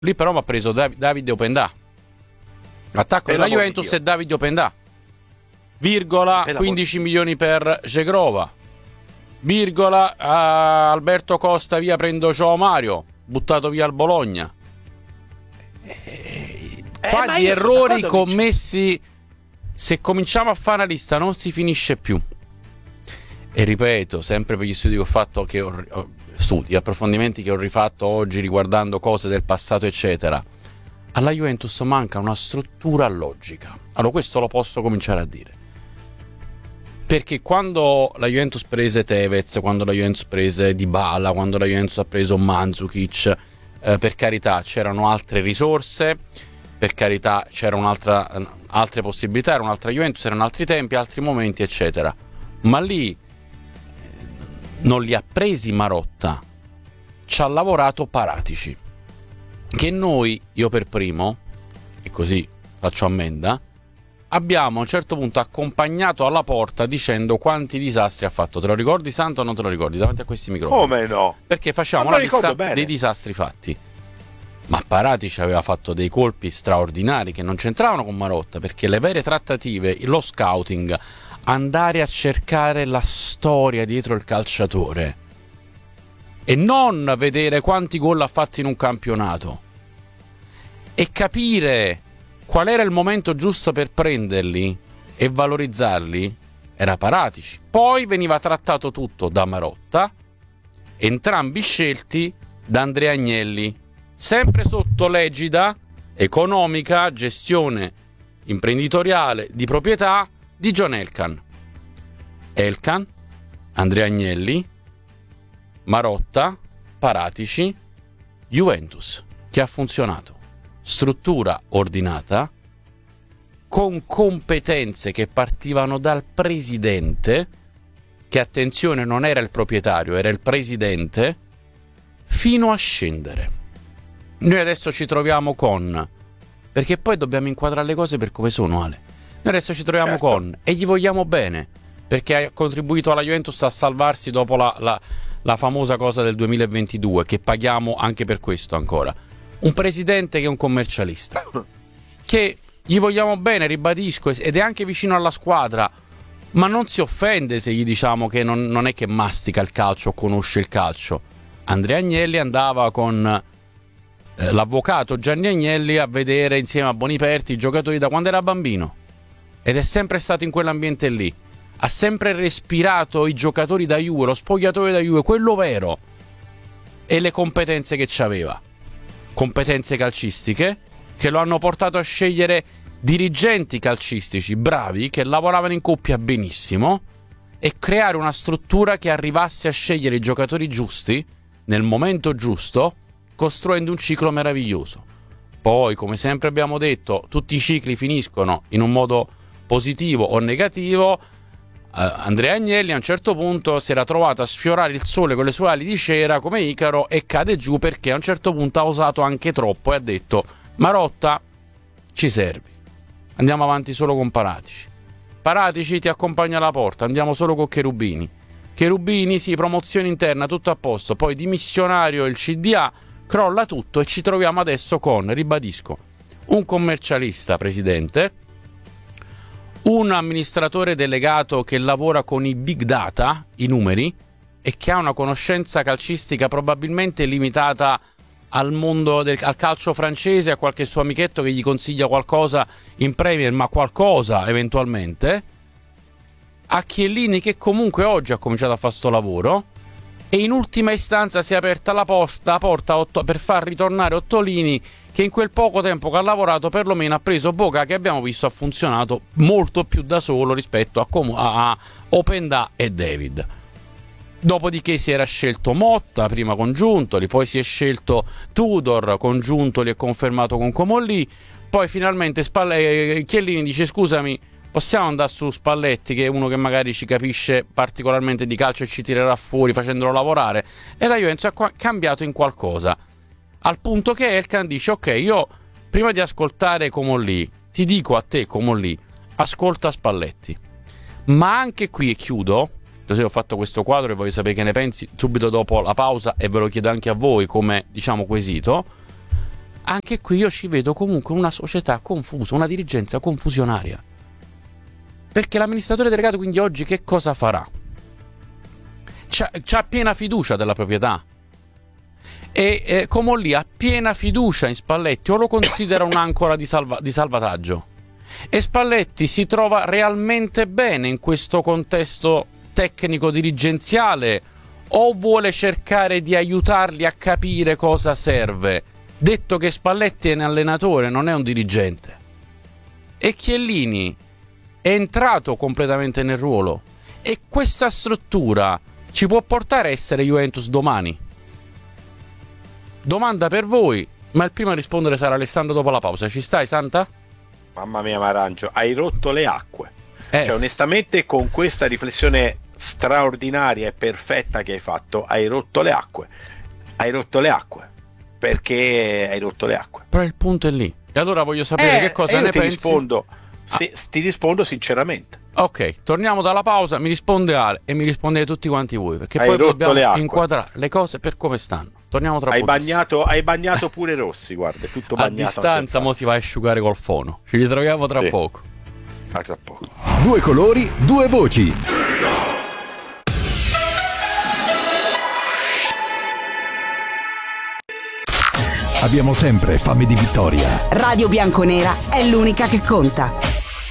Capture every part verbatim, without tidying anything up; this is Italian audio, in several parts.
Lì però mi ha preso Dav- Davide Opendà. Attacco della Juventus e Davide Opendà. Virgola quindici milioni per Cegrova. Virgola a Alberto Costa, via prendo Joao Mario, buttato via al Bologna. Eh, qua eh, gli errori commessi, se cominciamo a fare una lista non si finisce più. E ripeto, sempre per gli studi che ho fatto, che ho, ho, studi, approfondimenti che ho rifatto oggi riguardando cose del passato eccetera, alla Juventus manca una struttura logica. Allora questo lo posso cominciare a dire, perché quando la Juventus prese Tevez, quando la Juventus prese Dybala, quando la Juventus ha preso Mandzukic, eh, per carità c'erano altre risorse, per carità c'erano un'altra, altre possibilità, era un'altra Juventus, erano altri tempi, altri momenti eccetera, ma lì non li ha presi Marotta, ci ha lavorato Paratici, che noi, io per primo, e così faccio ammenda, abbiamo a un certo punto accompagnato alla porta dicendo quanti disastri ha fatto. Te lo ricordi, Santo, o non te lo ricordi davanti a questi microfoni? Come no? Perché facciamo la lista dei disastri fatti. Ma Paratici aveva fatto dei colpi straordinari che non c'entravano con Marotta, perché le vere trattative, lo scouting, andare a cercare la storia dietro il calciatore e non vedere quanti gol ha fatto in un campionato e capire qual era il momento giusto per prenderli e valorizzarli, era Paratici. Poi veniva trattato tutto da Marotta, entrambi scelti da Andrea Agnelli, sempre sotto l'egida economica, gestione imprenditoriale di proprietà di John Elkann. Elkann, Andrea Agnelli, Marotta, Paratici, Juventus, che ha funzionato. Struttura ordinata, con competenze che partivano dal presidente, che attenzione non era il proprietario, era il presidente, fino a scendere. Noi adesso ci troviamo con, perché poi dobbiamo inquadrare le cose per come sono, Ale. Noi adesso ci troviamo certo. con, e gli vogliamo bene, perché ha contribuito alla Juventus a salvarsi dopo la, la, la famosa cosa del duemilaventidue, che paghiamo anche per questo ancora. Un presidente che è un commercialista, che gli vogliamo bene, ribadisco, ed è anche vicino alla squadra, ma non si offende se gli diciamo che non, non è che mastica il calcio o conosce il calcio. Andrea Agnelli andava con eh, l'avvocato Gianni Agnelli a vedere insieme a Boniperti i giocatori da quando era bambino, ed è sempre stato in quell'ambiente lì, ha sempre respirato i giocatori da Juve, lo spogliatoio da Juve, quello vero, e le competenze che c'aveva, competenze calcistiche che lo hanno portato a scegliere dirigenti calcistici bravi che lavoravano in coppia benissimo e creare una struttura che arrivasse a scegliere i giocatori giusti nel momento giusto, costruendo un ciclo meraviglioso. Poi, come sempre abbiamo detto, tutti i cicli finiscono in un modo positivo o negativo. Uh, Andrea Agnelli a un certo punto si era trovato a sfiorare il sole con le sue ali di cera come Icaro e cade giù perché a un certo punto ha osato anche troppo e ha detto: Marotta, ci servi, andiamo avanti solo con Paratici. Paratici ti accompagna alla porta, andiamo solo con Cherubini. Cherubini, sì, promozione interna, tutto a posto. Poi dimissionario il C D A, crolla tutto e ci troviamo adesso con, ribadisco, un commercialista presidente, un amministratore delegato che lavora con i big data, i numeri, e che ha una conoscenza calcistica probabilmente limitata al mondo del al calcio francese, a qualche suo amichetto che gli consiglia qualcosa in Premier, ma qualcosa eventualmente, a Chiellini che comunque oggi ha cominciato a fare sto lavoro, e in ultima istanza si è aperta la, posta, la porta otto, per far ritornare Ottolini, che in quel poco tempo che ha lavorato perlomeno ha preso Boca, che abbiamo visto ha funzionato molto più da solo rispetto a, a, a Opendà e David. Dopodiché si era scelto Motta, prima con Giuntoli, poi si è scelto Tudor con Giuntoli e confermato con Comolli, poi finalmente Spalle- Chiellini dice: scusami, possiamo andare su Spalletti, che è uno che magari ci capisce particolarmente di calcio e ci tirerà fuori facendolo lavorare, e la Juventus ha qua- cambiato in qualcosa, al punto che Elkann dice: ok, io prima di ascoltare Comolli ti dico a te, Comolli, ascolta Spalletti. Ma anche qui, e chiudo, così ho fatto questo quadro e voglio sapere che ne pensi subito dopo la pausa, e ve lo chiedo anche a voi come, diciamo, quesito. Anche qui io ci vedo comunque una società confusa, una dirigenza confusionaria. Perché l'amministratore delegato quindi oggi che cosa farà? C'ha, c'ha piena fiducia della proprietà e eh, Comolli ha piena fiducia in Spalletti o lo considera un'ancora di, salva, di salvataggio? E Spalletti si trova realmente bene in questo contesto tecnico dirigenziale o vuole cercare di aiutarli a capire cosa serve, detto che Spalletti è un allenatore, non è un dirigente? E Chiellini è entrato completamente nel ruolo e questa struttura ci può portare a essere Juventus domani? Domanda per voi, ma il primo a rispondere sarà Alessandro dopo la pausa. Ci stai, Santa? Mamma mia Marangio, hai rotto le acque. Eh. Cioè onestamente con questa riflessione straordinaria e perfetta che hai fatto, hai rotto le acque. Hai rotto le acque. Perché hai rotto le acque. Però il punto è lì. E allora voglio sapere eh, che cosa io ne ti pensi. Rispondo, se, ti rispondo sinceramente. Ok, torniamo dalla pausa, mi risponde Ale e mi rispondete tutti quanti voi, perché hai poi rotto dobbiamo le acque. inquadrare le cose per come stanno. Torniamo tra hai poco. Bagnato, hai bagnato pure Rossi, guarda, è tutto bagnato. A distanza mo si va a asciugare col fono. Ci ritroviamo tra sì. poco. A tra poco. Due colori, due voci. Abbiamo sempre fame di vittoria. Radio Bianconera è l'unica che conta.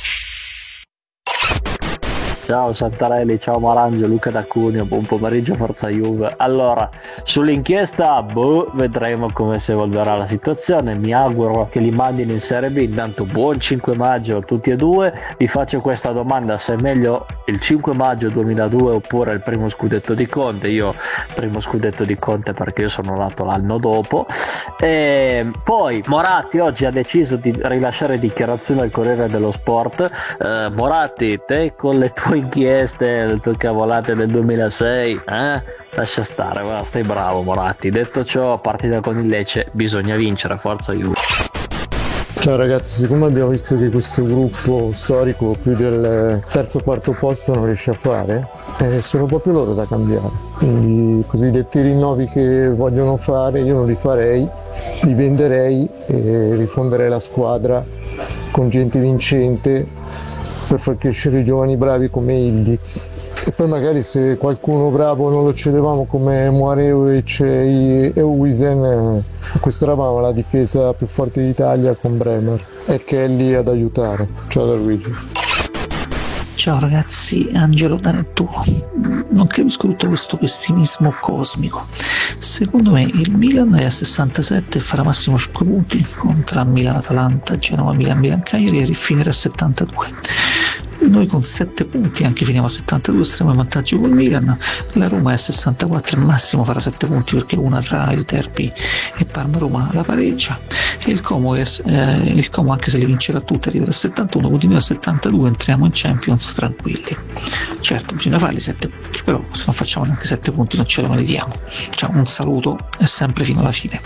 Ciao Santarelli, ciao Marangio, Luca da Cuneo, buon pomeriggio, forza Juve. Allora, sull'inchiesta, boh, vedremo come si evolverà la situazione, mi auguro che li mandino in Serie B, intanto buon cinque maggio a tutti e due, vi faccio questa domanda, se è meglio il cinque maggio duemiladue oppure il primo scudetto di Conte, io primo scudetto di Conte perché io sono nato l'anno dopo, e poi Moratti oggi ha deciso di rilasciare dichiarazioni al Corriere dello Sport, eh, Moratti, te con le tue inchieste, le tue cavolate del duemilasei, eh? Lascia stare, guarda, stai bravo Moratti. Detto ciò, partita con il Lecce, bisogna vincere, forza Juve. Ciao ragazzi, siccome abbiamo visto che questo gruppo storico più del terzo o quarto posto non riesce a fare, eh, sono proprio loro da cambiare, quindi i cosiddetti rinnovi che vogliono fare io non li farei, li venderei e rifonderei la squadra con gente vincente per far crescere i giovani bravi come Ildiz, e poi magari se qualcuno bravo non lo cedevamo come Moareuic e Wisen, eh, questo eravamo la difesa più forte d'Italia con Bremer e Kelly ad aiutare. Ciao da Luigi. Ciao ragazzi, Angelo da Nettuno. Non capisco tutto questo pessimismo cosmico. Secondo me il Milan è a sessantasette e farà massimo cinque punti contro Milan, Atalanta, Genova, Milan, Milan, Cagliari e finire a settantadue. Noi con sette punti anche finiamo a settantadue, saremo in vantaggio col Milan. La Roma è a sessantaquattro, al massimo farà sette punti perché una tra il derby e Parma-Roma la pareggia, e il Como, è, eh, il Como anche se le vincerà tutte arriverà a settantuno, continua a settantadue, entriamo in Champions tranquilli. Certo bisogna farli sette punti, però se non facciamo neanche sette punti non ce lo meritiamo. Ciao, un saluto e sempre fino alla fine.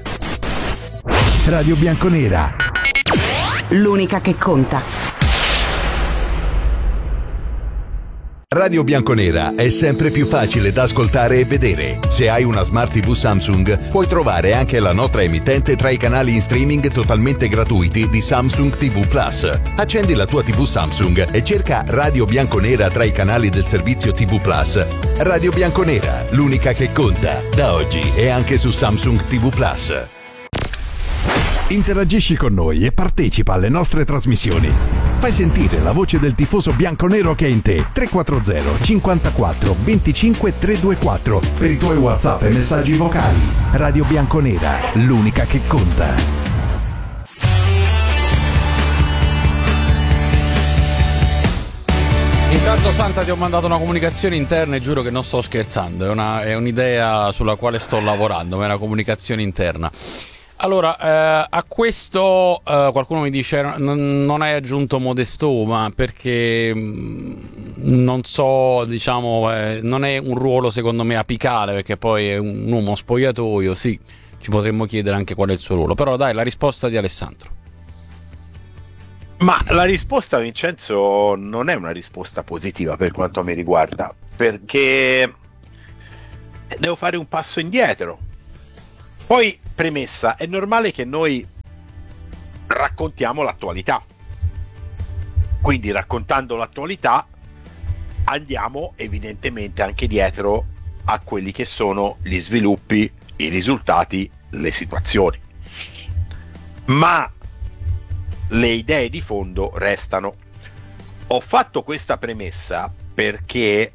Radio Bianconera, l'unica che conta. Radio Bianconera è sempre più facile da ascoltare e vedere. Se hai una Smart tivù Samsung, puoi trovare anche la nostra emittente tra i canali in streaming totalmente gratuiti di Samsung tivù Plus. Accendi la tua tivù Samsung e cerca Radio Bianconera tra i canali del servizio tivù Plus. Radio Bianconera, l'unica che conta, da oggi e anche su Samsung tivù Plus. Interagisci con noi e partecipa alle nostre trasmissioni. Fai sentire la voce del tifoso bianconero che è in te. tre quattro zero cinquantaquattro venticinque trecentoventiquattro per i tuoi WhatsApp e messaggi vocali. Radio Bianconera, l'unica che conta. Intanto Santa ti ho mandato una comunicazione interna e giuro che non sto scherzando, è, una, è un'idea sulla quale sto lavorando, ma è una comunicazione interna. Allora, eh, a questo eh, qualcuno mi dice n- non hai aggiunto Modesto, ma perché mh, non so, diciamo, eh, non è un ruolo secondo me apicale, perché poi è un uomo spogliatoio, sì, ci potremmo chiedere anche qual è il suo ruolo, però dai, la risposta di Alessandro. Ma la risposta, Vincenzo, non è una risposta positiva per quanto mi riguarda, perché devo fare un passo indietro. Poi premessa, è normale che noi raccontiamo l'attualità. Quindi raccontando l'attualità andiamo evidentemente anche dietro a quelli che sono gli sviluppi, i risultati, le situazioni. Ma le idee di fondo restano. Ho fatto questa premessa perché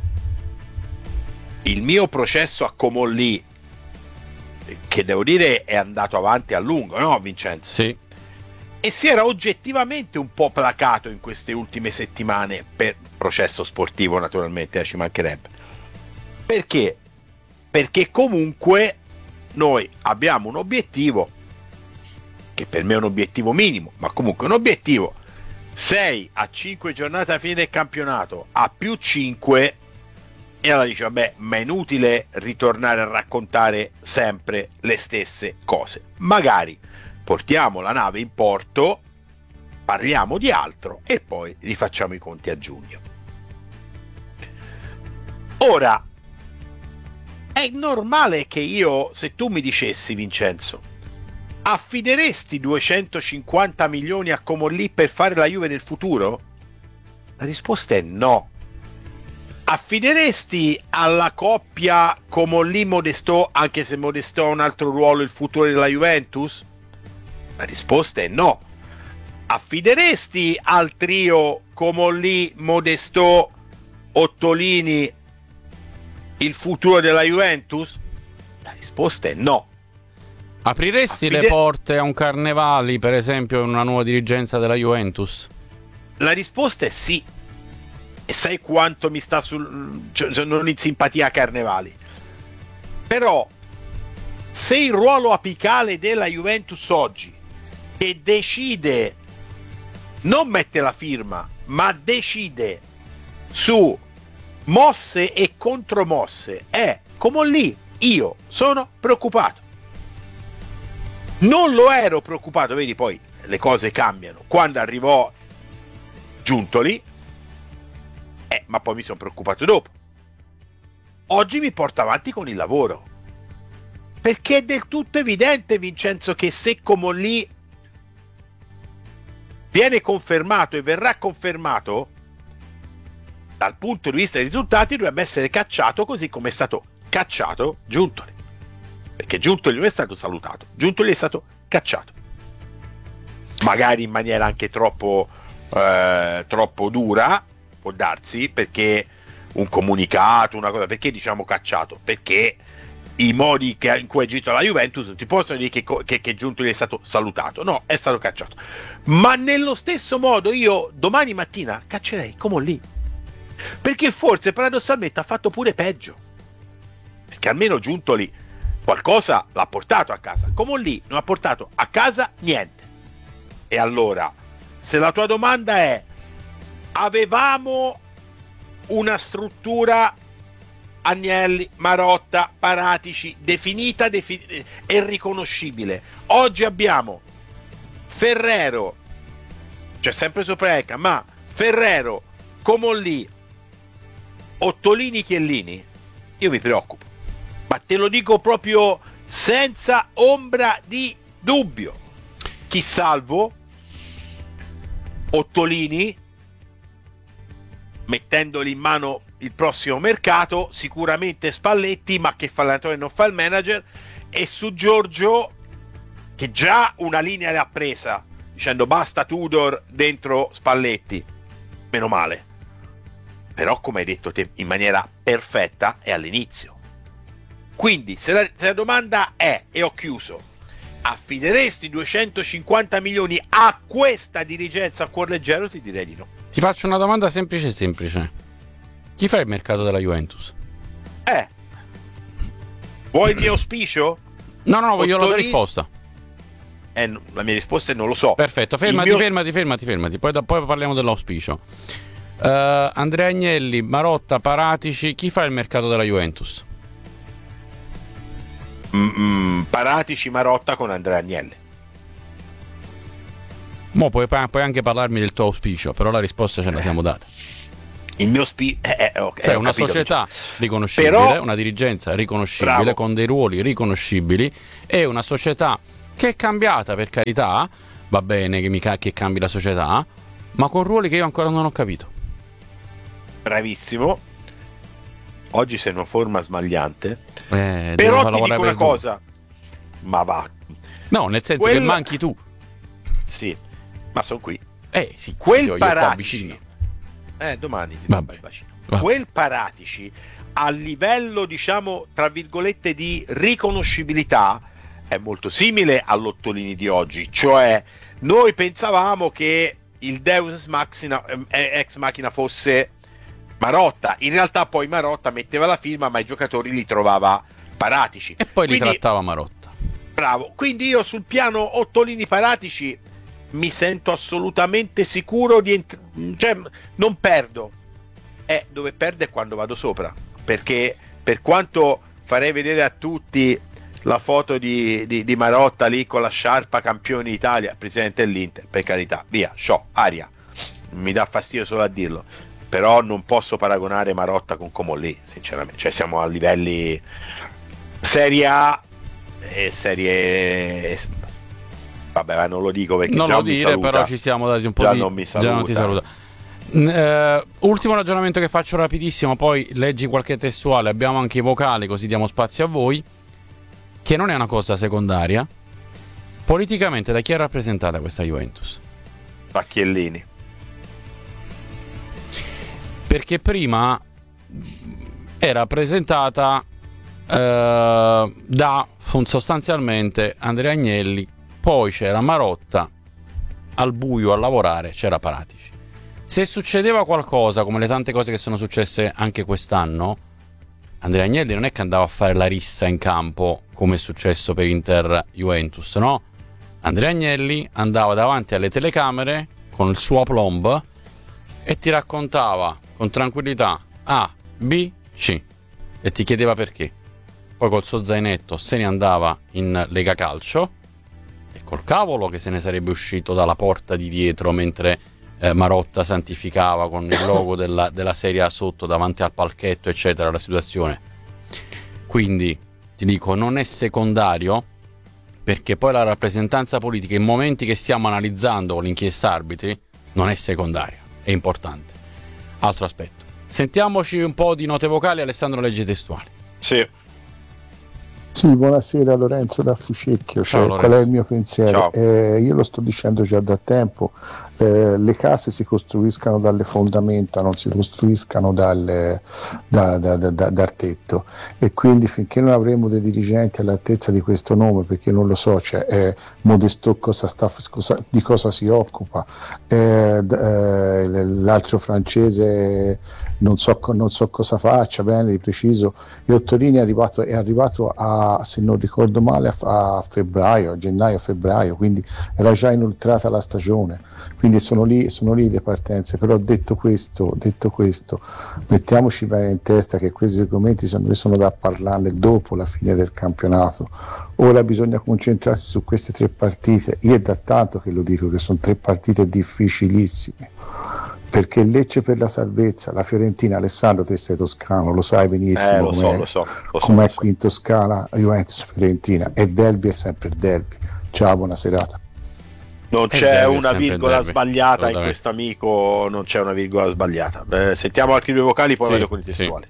il mio processo a Comolli, che devo dire è andato avanti a lungo, no Vincenzo? Sì. E si era oggettivamente un po' placato in queste ultime settimane, per processo sportivo naturalmente, eh, ci mancherebbe. Perché? Perché comunque noi abbiamo un obiettivo, che per me è un obiettivo minimo, ma comunque un obiettivo, sei a cinque giornate alla fine del campionato, a più cinque, e allora dice vabbè, ma è inutile ritornare a raccontare sempre le stesse cose, magari portiamo la nave in porto, parliamo di altro e poi rifacciamo i conti a giugno. Ora è normale che io, se tu mi dicessi Vincenzo, affideresti duecentocinquanta milioni a Comolli per fare la Juve nel futuro? La risposta è no. Affideresti alla coppia Comolli-Modestò, anche se Modestò ha un altro ruolo, il futuro della Juventus? La risposta è no. Affideresti al trio Comolli-Modestò, Ottolini il futuro della Juventus? La risposta è no. Apriresti Affide... le porte a un Carnevali, per esempio, in una nuova dirigenza della Juventus? La risposta è sì. E sai quanto mi sta sul, cioè, non in simpatia a Carnevali. Però se il ruolo apicale della Juventus oggi, che decide, non mette la firma, ma decide su mosse e contromosse, è Comolli, io sono preoccupato. Non lo ero preoccupato, vedi, poi le cose cambiano. Quando arrivò Giuntoli, eh, ma poi mi sono preoccupato dopo. Oggi mi porto avanti con il lavoro, perché è del tutto evidente, Vincenzo, che se Comolli viene confermato e verrà confermato, dal punto di vista dei risultati dovrebbe essere cacciato così come è stato cacciato Giuntoli, perché Giuntoli non è stato salutato, Giuntoli è stato cacciato, magari in maniera anche troppo eh, troppo dura, può darsi, perché un comunicato, una cosa, perché diciamo cacciato? Perché i modi che, in cui ha agito la Juventus non ti possono dire che, che, che Giuntoli è stato salutato, no, è stato cacciato. Ma nello stesso modo io domani mattina caccerei Comolli, perché forse paradossalmente ha fatto pure peggio, perché almeno Giuntoli qualcosa l'ha portato a casa, Comolli non ha portato a casa niente. E allora, se la tua domanda è avevamo una struttura Agnelli, Marotta, Paratici definita defin- e riconoscibile, oggi abbiamo Ferrero, c'è sempre Sopraecca, ma Ferrero, Comolli, Ottolini, Chiellini, io mi preoccupo, ma te lo dico proprio senza ombra di dubbio. Chi salvo? Ottolini, mettendoli in mano il prossimo mercato, sicuramente Spalletti, ma che fa l'allenatore non fa il manager, e su Giorgio, che già una linea l'ha presa dicendo basta Tudor dentro Spalletti, meno male, però come hai detto te in maniera perfetta è all'inizio. Quindi se la, se la domanda è, e ho chiuso, affideresti duecentocinquanta milioni a questa dirigenza a cuor leggero? Ti direi di no. Ti faccio una domanda semplice semplice. Chi fa il mercato della Juventus? Eh vuoi il mio auspicio? No, no, no, voglio Ottolini... la tua risposta. Eh, no, la mia risposta è non lo so. Perfetto, fermati, mio... fermati, fermati, fermati. Poi, poi parliamo dell'auspicio. uh, Andrea Agnelli, Marotta, Paratici, chi fa il mercato della Juventus? Mm-mm, Paratici, Marotta con Andrea Agnelli. Mo puoi, puoi anche parlarmi del tuo auspicio, però la risposta ce la siamo data. il mio spi- eh, eh, okay, cioè una società riconoscibile, però, una dirigenza riconoscibile, bravo, con dei ruoli riconoscibili, e una società che è cambiata, per carità, va bene che, mi ca- che cambi la società, ma con ruoli che io ancora non ho capito. Bravissimo. Oggi sei in una forma smagliante, eh, però ti dico una cosa, ma va, no, nel senso Quella... che manchi tu. Sì, ma sono qui. Eh sì, quel io Paratici, eh domani ti Vabbè. bacino. Vabbè. Quel Paratici a livello, diciamo, tra virgolette, di riconoscibilità è molto simile all'Ottolini di oggi, cioè noi pensavamo che il Deus Machina, eh, ex machina fosse Marotta, in realtà poi Marotta metteva la firma, ma i giocatori li trovava Paratici e poi quindi, li trattava Marotta. Bravo, quindi io sul piano Ottolini Paratici mi sento assolutamente sicuro di ent- cioè non perdo, è dove perde quando vado sopra, perché per quanto farei vedere a tutti la foto di, di, di Marotta lì con la sciarpa campione d'Italia, presidente dell'Inter, per carità, via, show, aria, mi dà fastidio solo a dirlo, però non posso paragonare Marotta con Comolli, sinceramente, cioè siamo a livelli Serie A e Serie, vabbè, non lo dico perché non già lo mi dire, saluta. Però ci siamo dati un po' già di non mi saluta. Già non ti saluta. Uh, ultimo ragionamento che faccio rapidissimo, poi leggi qualche testuale, abbiamo anche i vocali così diamo spazio a voi, che non è una cosa secondaria. Politicamente da chi è rappresentata questa Juventus? Da Chiellini. Perché prima era rappresentata uh, da sostanzialmente Andrea Agnelli, poi c'era Marotta, al buio a lavorare c'era Paratici. Se succedeva qualcosa, come le tante cose che sono successe anche quest'anno, Andrea Agnelli non è che andava a fare la rissa in campo come è successo per Inter Juventus, no? Andrea Agnelli andava davanti alle telecamere con il suo aplomb e ti raccontava con tranquillità A, B, C e ti chiedeva perché. Poi col suo zainetto se ne andava in Lega Calcio e col cavolo che se ne sarebbe uscito dalla porta di dietro mentre Eh, Marotta santificava con il logo della, della Serie A sotto davanti al palchetto eccetera la situazione. Quindi ti dico, non è secondario, perché poi la rappresentanza politica in momenti che stiamo analizzando con l'inchiesta arbitri non è secondaria, è importante. Altro aspetto, sentiamoci un po' di note vocali. Alessandro legge testuali. Sì. Sì, buonasera Lorenzo da Fucecchio. Cioè, qual è il mio pensiero? Eh, io lo sto dicendo già da tempo, eh, le case si costruiscano dalle fondamenta, non si costruiscano dalle, da, da, da, da, dal tetto, e quindi finché non avremo dei dirigenti all'altezza di questo nome, perché non lo so, cioè, eh, Modesto cosa sta, cosa, di cosa si occupa, eh, d- eh, l'altro francese non so, non so cosa faccia bene di preciso, e Ottolini è arrivato, è arrivato a, se non ricordo male, a, a febbraio, a gennaio, febbraio, quindi era già inoltrata la stagione, quindi sono lì, sono lì le partenze. Però detto questo, detto questo, mettiamoci bene in testa che questi argomenti sono, sono da parlarne dopo la fine del campionato. Ora bisogna concentrarsi su queste tre partite. Io è da tanto che lo dico che sono tre partite difficilissime, perché il Lecce per la salvezza, la Fiorentina, Alessandro, te sei toscano, lo sai benissimo, eh, lo com'è, so, lo so, lo so, com'è lo so. qui in Toscana, Juventus, Fiorentina, e il derby è sempre il derby. Ciao, buona serata. Non E c'è derby è una sempre virgola derby, sbagliata in assolutamente. questo amico, non c'è una virgola sbagliata. Eh, sentiamo altri due vocali, poi Sì, vado con i testuali.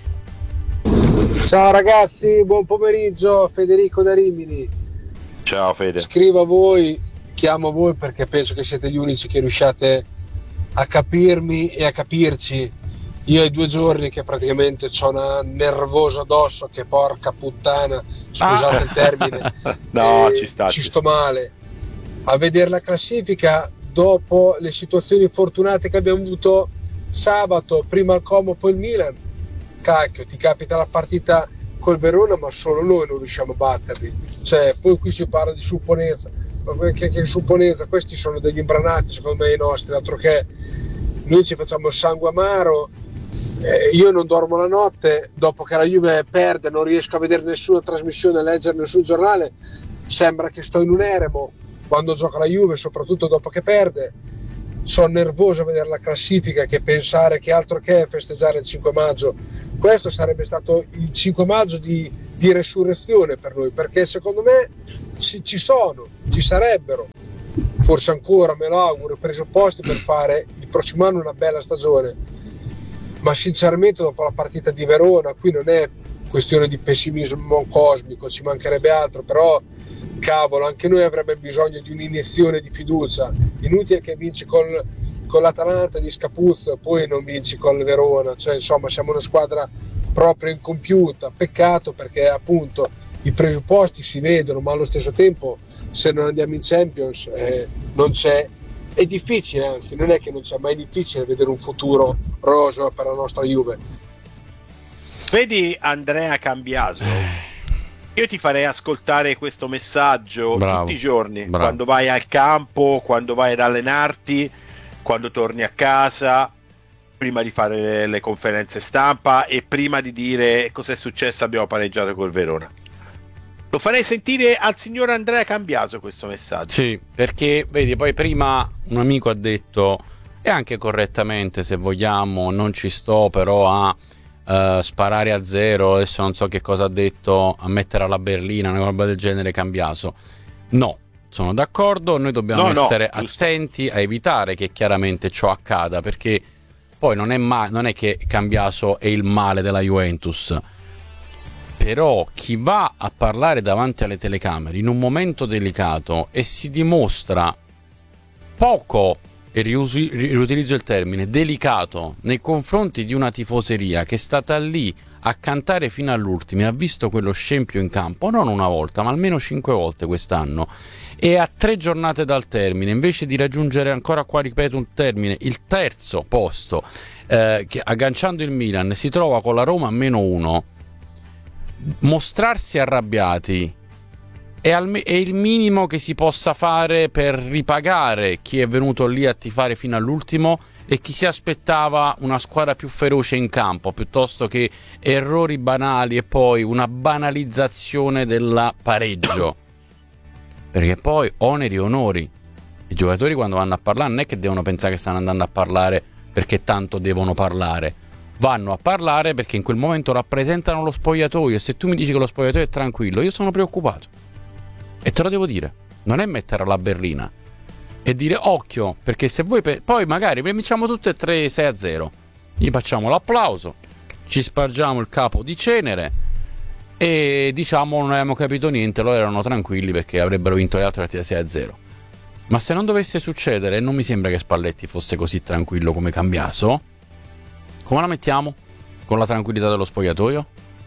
Ciao ragazzi, buon pomeriggio, Federico da Rimini. Ciao Fede. Scrivo a voi, chiamo a voi perché penso che siete gli unici che riusciate a capirmi e a capirci. Io ho due giorni che praticamente c'ho una nervosa addosso che porca puttana, scusate Ah. il termine, No, eh, ci sta. ci ci sto male a vedere la classifica dopo le situazioni fortunate che abbiamo avuto sabato, prima il Como poi il Milan. Cacchio, ti capita la partita col Verona ma solo noi non riusciamo a batterli, cioè poi qui si parla di supponenza, ma che, che supponenza, questi sono degli imbranati secondo me i nostri, altro che noi ci facciamo il sangue amaro. Eh, io non dormo la notte dopo che la Juve perde, non riesco a vedere nessuna trasmissione, a leggere nessun giornale, sembra che sto in un eremo quando gioca la Juve, soprattutto dopo che perde. sono nervoso a vedere la classifica, che pensare che altro che festeggiare il cinque maggio. Questo sarebbe stato il cinque maggio di, di resurrezione per noi, perché secondo me ci, ci sono, ci sarebbero, forse ancora, me lo auguro, i presupposti per fare il prossimo anno una bella stagione. Ma sinceramente dopo la partita di Verona, qui non è questione di pessimismo cosmico, ci mancherebbe altro, però cavolo, anche noi avrebbe bisogno di un'iniezione di fiducia. Inutile che vinci col, con l'Atalanta di Scapuzzo e poi non vinci con il Verona, cioè insomma siamo una squadra proprio incompiuta. Peccato, perché appunto i presupposti si vedono, ma allo stesso tempo se non andiamo in Champions eh, non c'è, è difficile, anzi non è che non c'è, ma è difficile vedere un futuro roseo per la nostra Juve. Vedi Andrea Cambiaso, io ti farei ascoltare questo messaggio bravo, tutti i giorni, bravo. Quando vai al campo, quando vai ad allenarti, quando torni a casa, prima di fare le conferenze stampa e prima di dire cos'è successo, abbiamo pareggiato col Verona. Lo farei sentire al signor Andrea Cambiaso questo messaggio. Sì, perché vedi, poi prima un amico ha detto, e anche correttamente se vogliamo, non ci sto però a uh, sparare a zero, adesso non so che cosa ha detto, a mettere alla berlina, una roba del genere Cambiaso. No, sono d'accordo, noi dobbiamo no, essere no, attenti a evitare che chiaramente ciò accada, perché poi non è, ma- non è che Cambiaso è il male della Juventus. Però chi va a parlare davanti alle telecamere in un momento delicato e si dimostra poco, e riusi, riutilizzo il termine, delicato nei confronti di una tifoseria che è stata lì a cantare fino all'ultimo e ha visto quello scempio in campo, non una volta, ma almeno cinque volte quest'anno, e a tre giornate dal termine, invece di raggiungere ancora qua, ripeto un termine, il terzo posto, eh, che, agganciando il Milan, si trova con la Roma a meno uno. Mostrarsi arrabbiati è, al, è il minimo che si possa fare per ripagare chi è venuto lì a tifare fino all'ultimo e chi si aspettava una squadra più feroce in campo, piuttosto che errori banali e poi una banalizzazione del pareggio. Perché poi oneri e onori, i giocatori quando vanno a parlare non è che devono pensare che stanno andando a parlare perché tanto devono parlare, vanno a parlare perché in quel momento rappresentano lo spogliatoio, e se tu mi dici che lo spogliatoio è tranquillo, io sono preoccupato e te lo devo dire. Non è mettere alla berlina e dire occhio, perché se voi pe- poi magari vinciamo tutte e tre sei a zero, gli facciamo l'applauso, ci spargiamo il capo di cenere e diciamo non abbiamo capito niente, loro erano tranquilli perché avrebbero vinto le altre partite sei a zero. Ma se non dovesse succedere, non mi sembra che Spalletti fosse così tranquillo come Cambiaso. Come la mettiamo? Con la tranquillità dello spogliatoio?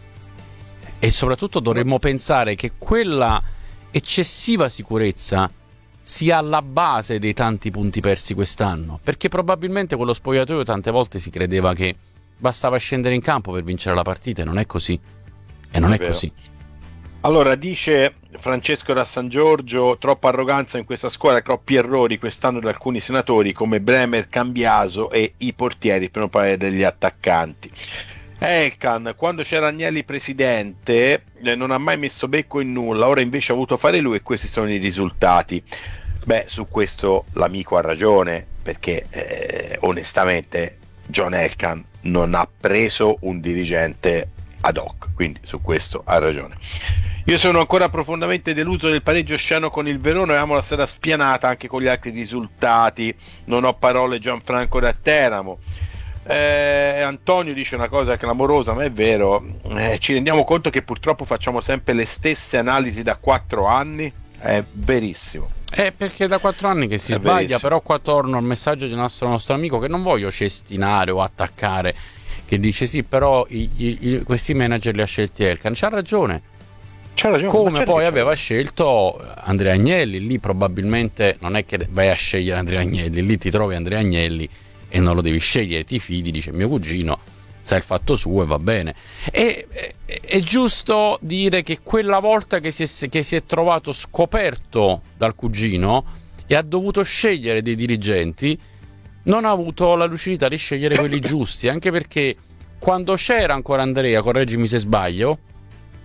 E soprattutto dovremmo pensare che quella eccessiva sicurezza sia alla base dei tanti punti persi quest'anno, perché probabilmente quello spogliatoio tante volte si credeva che bastava scendere in campo per vincere la partita, e non è così. E non è, è così. Allora, dice Francesco da San Giorgio, troppa arroganza in questa squadra, troppi errori quest'anno da alcuni senatori come Bremer, Cambiaso e i portieri, per non parlare degli attaccanti. Elkan, quando c'era Agnelli presidente, eh, non ha mai messo becco in nulla, ora invece ha avuto fare lui e questi sono i risultati. Beh, su questo l'amico ha ragione, perché eh, onestamente John Elkan non ha preso un dirigente ad hoc, quindi su questo ha ragione. Io sono ancora profondamente deluso del pareggio sceno con il Verona, avevamo la sera spianata anche con gli altri risultati, non ho parole. Gianfranco da Teramo. eh, Antonio dice una cosa clamorosa, ma è vero, eh, ci rendiamo conto che purtroppo facciamo sempre le stesse analisi da quattro anni, è verissimo. È perché da quattro anni che si è sbaglia verissimo. Però qua torno al messaggio di un nostro, nostro amico, che non voglio cestinare o attaccare, che dice sì, però i, i, questi manager li ha scelti Elkan. C'ha ragione. C'ha ragione, come poi aveva scelto Andrea Agnelli. Lì probabilmente non è che vai a scegliere Andrea Agnelli, lì ti trovi Andrea Agnelli e non lo devi scegliere, ti fidi, dice mio cugino sa il fatto suo e va bene. E, è, è giusto dire che quella volta che si, è, che si è trovato scoperto dal cugino e ha dovuto scegliere dei dirigenti, non ha avuto la lucidità di scegliere quelli giusti, anche perché quando c'era ancora Andrea, correggimi se sbaglio,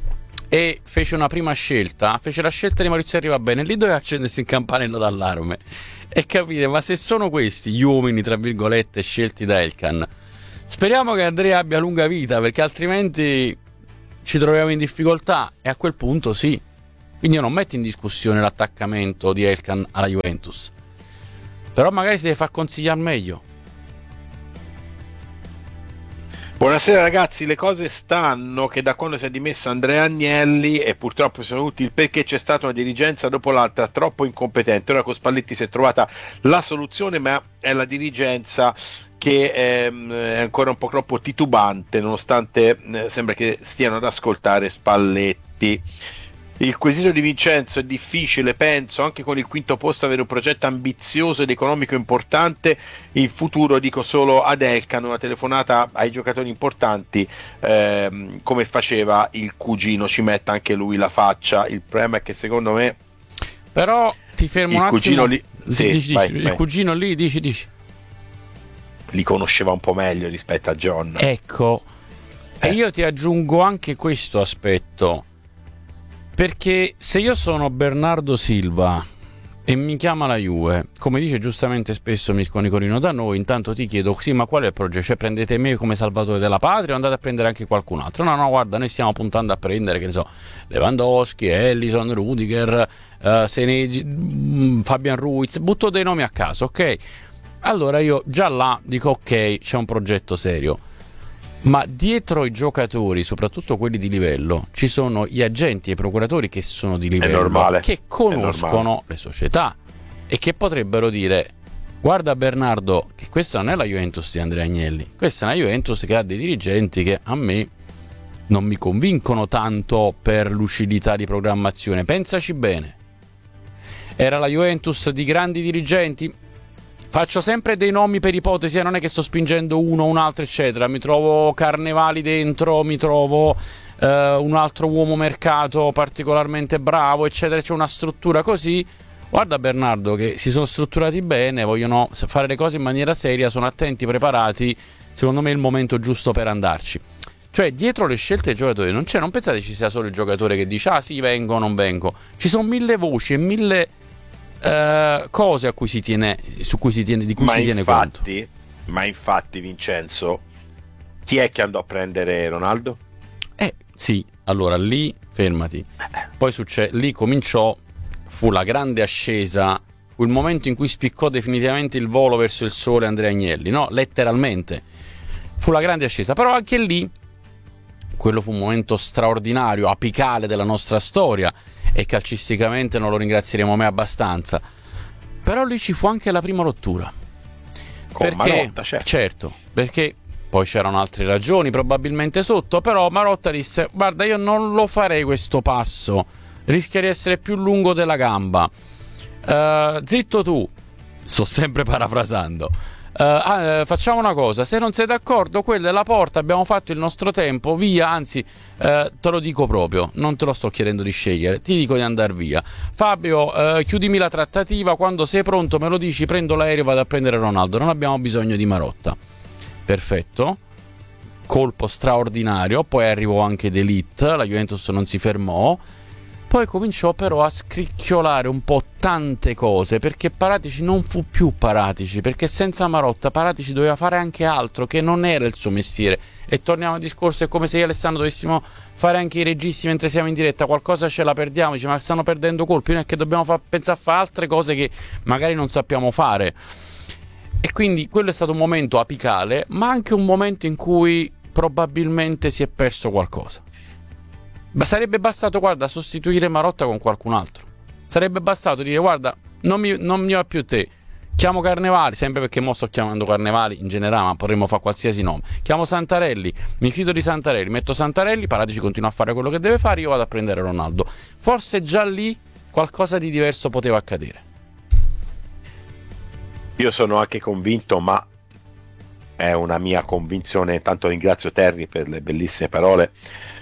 e fece una prima scelta, fece la scelta di Maurizio Arrivabene, lì doveva accendersi il campanello d'allarme e capire, ma se sono questi gli uomini tra virgolette scelti da Elkann, speriamo che Andrea abbia lunga vita, perché altrimenti ci troviamo in difficoltà, e a quel punto sì. Quindi io non metto in discussione l'attaccamento di Elkann alla Juventus, però magari si deve far consigliare meglio. Buonasera ragazzi, le cose stanno che da quando si è dimesso Andrea Agnelli, e purtroppo sono tutti il perché, c'è stata una dirigenza dopo l'altra troppo incompetente. Ora con Spalletti si è trovata la soluzione, ma è la dirigenza che ehm, è ancora un po' troppo titubante, nonostante eh, sembra che stiano ad ascoltare Spalletti. Il quesito di Vincenzo è difficile, penso, anche con il quinto posto avere un progetto ambizioso ed economico importante in futuro. Dico solo ad Elkann, una telefonata ai giocatori importanti, ehm, come faceva il cugino, ci metta anche lui la faccia. Il problema è che secondo me, però ti fermo il un cugino attimo, lì, sì, dici, vai, dici, il vai. cugino lì dici dici li conosceva un po' meglio rispetto a John, ecco, eh. E io ti aggiungo anche questo aspetto, perché se io sono Bernardo Silva e mi chiama la Juve, come dice giustamente spesso Mirko Nicolino da noi, intanto ti chiedo, sì, ma qual è il progetto? Cioè prendete me come salvatore della patria o andate a prendere anche qualcun altro? No, no, guarda, noi stiamo puntando a prendere, che ne so, Lewandowski, Ellison, Rudiger, uh, Senesi, Fabian Ruiz, butto dei nomi a caso, ok? Allora io già là dico ok, c'è un progetto serio. Ma dietro i giocatori, soprattutto quelli di livello, ci sono gli agenti e i procuratori che sono di livello, che conoscono le società e che potrebbero dire: guarda Bernardo, che questa non è la Juventus di Andrea Agnelli, questa è una Juventus che ha dei dirigenti che a me non mi convincono tanto per lucidità di programmazione, pensaci bene. Era la Juventus di grandi dirigenti? Faccio sempre dei nomi per ipotesi, non è che sto spingendo uno o un altro eccetera, mi trovo Carnevali dentro, mi trovo eh, un altro uomo mercato particolarmente bravo eccetera, c'è una struttura così. Guarda Bernardo che si sono strutturati bene, vogliono fare le cose in maniera seria, sono attenti, preparati, secondo me è il momento giusto per andarci. Cioè dietro le scelte dei giocatori non c'è, non pensate ci sia solo il giocatore che dice ah sì vengo o non vengo, ci sono mille voci e mille Uh, cose a cui si tiene, su cui si tiene, di cui ma si tiene infatti, conto. Ma infatti Vincenzo, chi è che andò a prendere Ronaldo? Eh sì, allora lì fermati, poi succede, lì cominciò, fu la grande ascesa, fu il momento in cui spiccò definitivamente il volo verso il sole Andrea Agnelli, no? Letteralmente fu la grande ascesa, però anche lì quello fu un momento straordinario, apicale della nostra storia, e calcisticamente non lo ringrazieremo mai abbastanza. Però lì ci fu anche la prima rottura. Con perché, Marotta, certo. certo, perché poi c'erano altre ragioni probabilmente sotto, però Marotta disse guarda io non lo farei questo passo, rischia di essere più lungo della gamba, uh, zitto tu, sto sempre parafrasando. Uh, ah, facciamo una cosa, se non sei d'accordo quella è la porta, abbiamo fatto il nostro tempo, via, anzi uh, te lo dico proprio, non te lo sto chiedendo di scegliere, ti dico di andare via Fabio, uh, chiudimi la trattativa, quando sei pronto me lo dici, prendo l'aereo e vado a prendere Ronaldo, non abbiamo bisogno di Marotta. Perfetto, colpo straordinario, poi arrivò anche D'Elite, la Juventus non si fermò. Poi cominciò però a scricchiolare un po' tante cose, perché Paratici non fu più Paratici, perché senza Marotta Paratici doveva fare anche altro che non era il suo mestiere. E torniamo al discorso, è come se io e Alessandro dovessimo fare anche i registi mentre siamo in diretta, qualcosa ce la perdiamo, dice ma stanno perdendo colpi, non è che dobbiamo fa- pensare a fare altre cose che magari non sappiamo fare. E quindi quello è stato un momento apicale, ma anche un momento in cui probabilmente si è perso qualcosa. Ma sarebbe bastato, guarda, sostituire Marotta con qualcun altro. Sarebbe bastato dire, guarda, non mi, non mi va più te. Chiamo Carnevali, sempre perché mo sto chiamando Carnevali in generale, ma potremmo fare qualsiasi nome. Chiamo Santarelli, mi fido di Santarelli, metto Santarelli, Paratici continua a fare quello che deve fare, io vado a prendere Ronaldo. Forse già lì qualcosa di diverso poteva accadere. Io sono anche convinto, ma è una mia convinzione, tanto ringrazio Terry per le bellissime parole.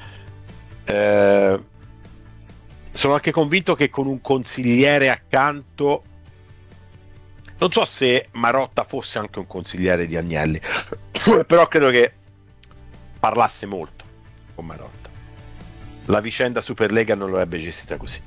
Eh, sono anche convinto che con un consigliere accanto, non so se Marotta fosse anche un consigliere di Agnelli, però credo che parlasse molto con Marotta. la vicenda Superlega non l'avrebbe gestita così.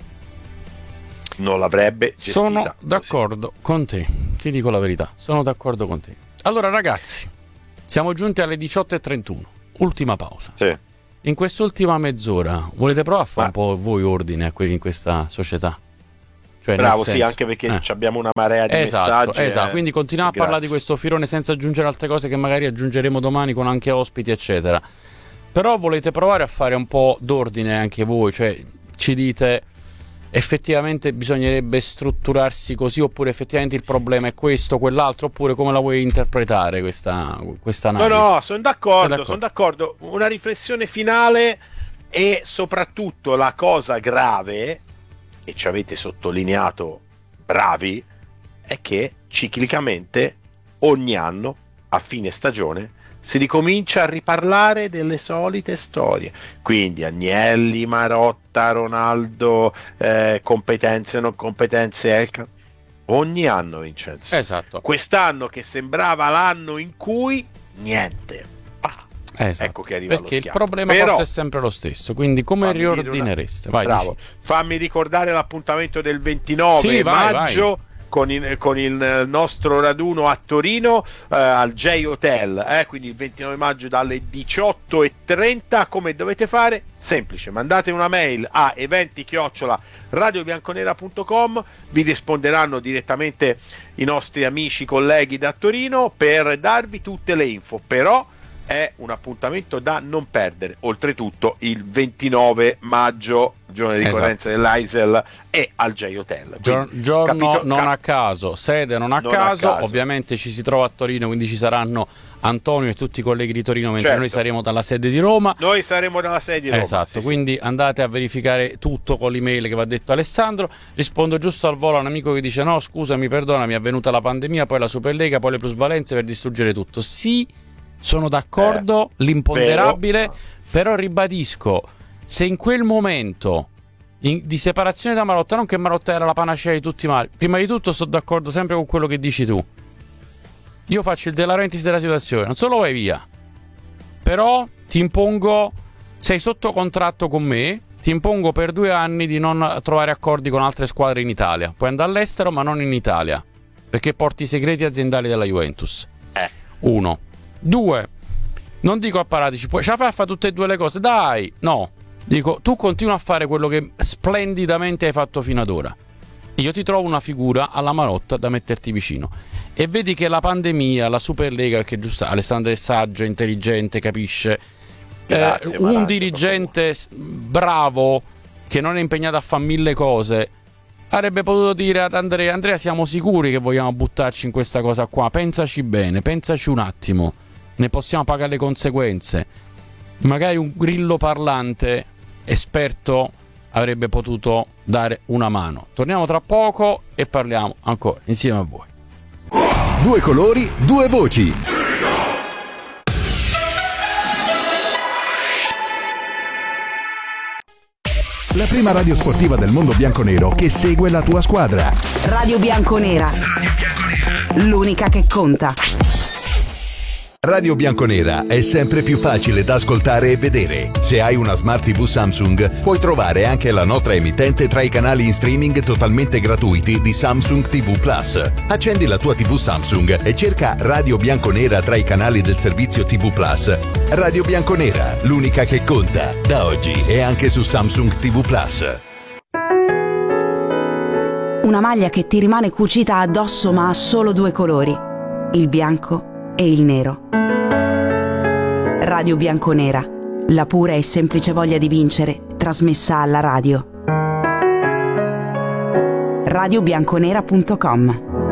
Non l'avrebbe gestita Sono così. d'accordo con te, ti dico la verità, sono d'accordo con te. Allora ragazzi, siamo giunti alle diciotto e trentuno, ultima pausa. Sì. In quest'ultima mezz'ora volete provare a fare Ma... un po' voi ordine a que- in questa società? Cioè, Bravo, sì, anche perché eh. abbiamo una marea di esatto, messaggi. Esatto, eh. quindi continuiamo a parlare di questo filone senza aggiungere altre cose che magari aggiungeremo domani con anche ospiti, eccetera. Però volete provare a fare un po' d'ordine anche voi, cioè ci dite effettivamente bisognerebbe strutturarsi così, oppure effettivamente il problema è questo, quell'altro, oppure come la vuoi interpretare questa, questa analisi? No, no, sono d'accordo, sono d'accordo. Una riflessione finale e soprattutto la cosa grave, e ci avete sottolineato bravi, è che ciclicamente ogni anno a fine stagione si ricomincia a riparlare delle solite storie, quindi Agnelli, Marotta, Ronaldo, eh, competenze non competenze, Elka, ogni anno, Vincenzo. Esatto. Quest'anno che sembrava l'anno in cui niente. Esatto. Ecco che arriva perché lo il problema Però, forse è sempre lo stesso, quindi come riordinereste? Una... Vai, Bravo. dici. Fammi ricordare l'appuntamento del ventinove sì, vai, maggio vai. Con, il, con il nostro raduno a Torino eh, al J Hotel, eh, quindi il ventinove maggio dalle diciotto e trenta. Come dovete fare? Semplice, mandate una mail a eventi chiocciola radiobianconera punto com, vi risponderanno direttamente i nostri amici colleghi da Torino per darvi tutte le info, però è un appuntamento da non perdere. Oltretutto il ventinove maggio, giorno di ricorrenza esatto. dell'A I S E L, è al J Hotel. Gior- giorno capito? non a caso, sede non, a, non caso. a caso, ovviamente ci si trova a Torino, quindi ci saranno Antonio e tutti i colleghi di Torino, mentre certo. noi saremo dalla sede di Roma. Noi saremo dalla sede di Roma. Esatto, sì, quindi sì. andate a verificare tutto con l'email che va detto Alessandro. Rispondo giusto al volo a un amico che dice no, scusami, perdona, mi è venuta la pandemia, poi la Superlega, poi le plusvalenze per distruggere tutto. Sì, sono d'accordo, eh, l'imponderabile, vero. Però ribadisco, se in quel momento in, di separazione da Marotta, non che Marotta era la panacea di tutti i mali, prima di tutto sono d'accordo sempre con quello che dici tu. Io faccio il De Laurentiis della situazione, non solo vai via, però ti impongo, sei sotto contratto con me, ti impongo per due anni di non trovare accordi con altre squadre in Italia. Puoi andare all'estero ma non in Italia, perché porti i segreti aziendali della Juventus. Eh. Uno. Due, non dico a Paratici, puoi, ce la fai a fare tutte e due le cose, dai, no, dico, tu continua a fare quello che splendidamente hai fatto fino ad ora. Io ti trovo una figura alla Marotta da metterti vicino. E vedi che la pandemia, la Superlega, che giusto, Alessandro è saggio, intelligente, capisce, Grazie, eh, un dirigente bravo che non è impegnato a fare mille cose, avrebbe potuto dire ad Andrea, Andrea siamo sicuri che vogliamo buttarci in questa cosa qua, pensaci bene, pensaci un attimo, ne possiamo pagare le conseguenze. Magari un grillo parlante esperto avrebbe potuto dare una mano. Torniamo tra poco e parliamo ancora insieme a voi. Due colori, due voci. La prima radio sportiva del mondo bianconero che segue la tua squadra. Radio Bianconera. L'unica che conta. Radio Bianconera è sempre più facile da ascoltare e vedere. Se hai una Smart tivù Samsung, puoi trovare anche la nostra emittente tra i canali in streaming totalmente gratuiti di Samsung tivù Plus. Accendi la tua tivù Samsung e cerca Radio Bianconera tra i canali del servizio tivù Plus. Radio Bianconera, l'unica che conta, da oggi e anche su Samsung tivù Plus. Una maglia che ti rimane cucita addosso ma ha solo due colori, il bianco e il nero. Radio Bianconera, la pura e semplice voglia di vincere, trasmessa alla radio. radio bianconera punto com.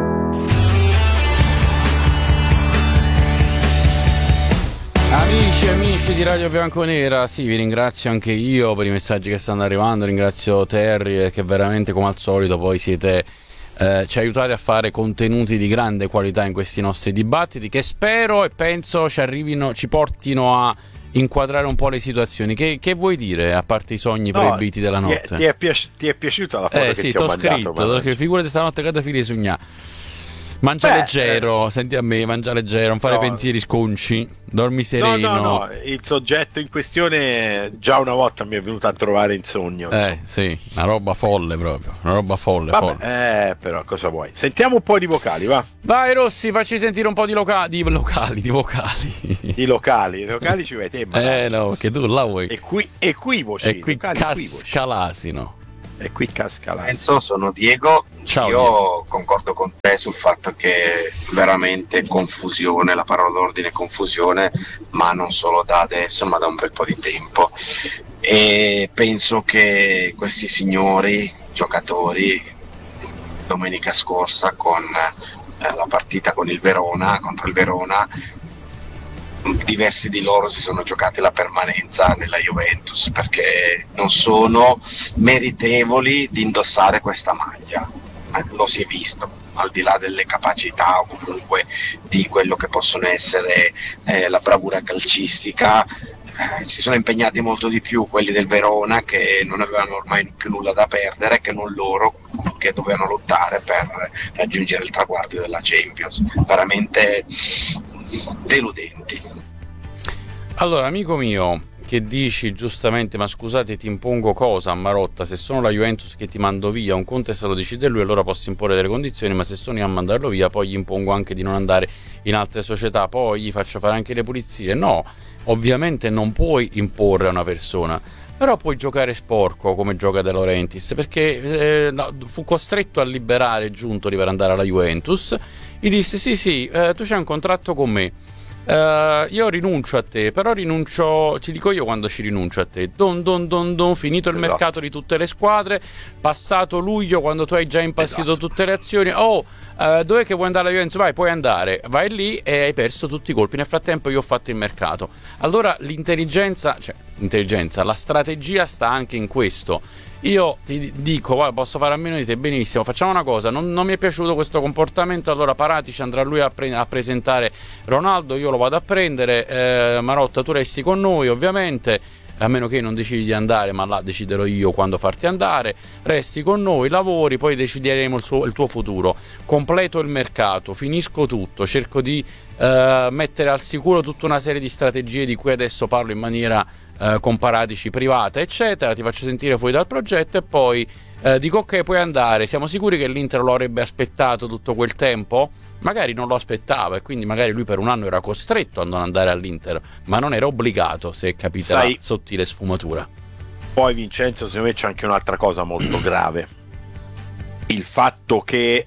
Amici e amici di Radio Bianconera, sì, vi ringrazio anche io per i messaggi che stanno arrivando, ringrazio Terry che veramente come al solito poi siete Eh, ci aiutate a fare contenuti di grande qualità in questi nostri dibattiti che spero e penso ci arrivino, ci portino a inquadrare un po' le situazioni. Che, che vuoi dire a parte i sogni no, proibiti della notte? Ti è, ti è, piaci- ti è piaciuta la foto eh, che sì, ti ho scritto, mandato? Sì, figurati stanotte che da figli sogna. Mangia Beh, leggero, eh... senti a me, mangia leggero, non fare no. pensieri sconci, dormi sereno. No, no, no, il soggetto in questione già una volta mi è venuto a trovare in sogno. Eh, sì, una roba folle proprio, una roba folle, Vabbè, folle. Eh, però cosa vuoi? Sentiamo un po' di vocali, va. Vai Rossi, facci sentire un po' di, loca- di locali, di vocali. Di locali, i locali ci vai te, ma Eh no, che tu là vuoi. Equi- equivoci. E qui Cascalasino. E qui Cascalasino. Penso, sono Diego. Ciao, Io Diego. concordo con te sul fatto che veramente confusione, la parola d'ordine è confusione, ma non solo da adesso, ma da un bel po' di tempo. E penso che questi signori giocatori domenica scorsa con eh, la partita con il Verona, contro il Verona, diversi di loro si sono giocati la permanenza nella Juventus perché non sono meritevoli di indossare questa maglia. Lo si è visto, al di là delle capacità o comunque di quello che possono essere eh, la bravura calcistica, eh, si sono impegnati molto di più quelli del Verona, che non avevano ormai più nulla da perdere, che non loro, che dovevano lottare per raggiungere il traguardo della Champions. Veramente deludenti. Allora, amico mio, che dici giustamente, ma scusate, ti impongo cosa a Marotta? Se sono la Juventus che ti mando via, un conto se lo decide lui, allora posso imporre delle condizioni, ma se sono io a mandarlo via, poi gli impongo anche di non andare in altre società, poi gli faccio fare anche le pulizie. No, ovviamente non puoi imporre a una persona, però puoi giocare sporco come gioca De Laurentiis, perché eh, no, fu costretto a liberare Giuntoli per andare alla Juventus. Gli disse sì sì, eh, tu c'hai un contratto con me, Uh, io rinuncio a te, però rinuncio, ti dico io quando ci rinuncio a te. Don don don don, finito il esatto. mercato di tutte le squadre, passato luglio, quando tu hai già impazzito esatto. tutte le azioni. Oh, uh, dov'è che vuoi andare alla Juventus? Vai, puoi andare, vai lì e hai perso tutti i colpi. Nel frattempo io ho fatto il mercato. Allora l'intelligenza, cioè l'intelligenza, la strategia sta anche in questo. Io ti dico, guarda, posso fare a meno di te, benissimo, facciamo una cosa, non, non mi è piaciuto questo comportamento, allora Paratici andrà lui a, pre- a presentare Ronaldo, io lo vado a prendere, eh, Marotta tu resti con noi ovviamente, a meno che non decidi di andare, ma là deciderò io quando farti andare, resti con noi, lavori, poi decideremo il, suo, il tuo futuro, completo il mercato, finisco tutto, cerco di eh, mettere al sicuro tutta una serie di strategie di cui adesso parlo in maniera eh, con Paratici privata, eccetera, ti faccio sentire fuori dal progetto e poi eh, dico ok, puoi andare, siamo sicuri che l'Inter lo avrebbe aspettato tutto quel tempo? Magari non lo aspettava e quindi magari lui per un anno era costretto a non andare all'Inter, ma non era obbligato, se capite Sai, la sottile sfumatura. Poi Vincenzo, secondo me c'è anche un'altra cosa molto grave, il fatto che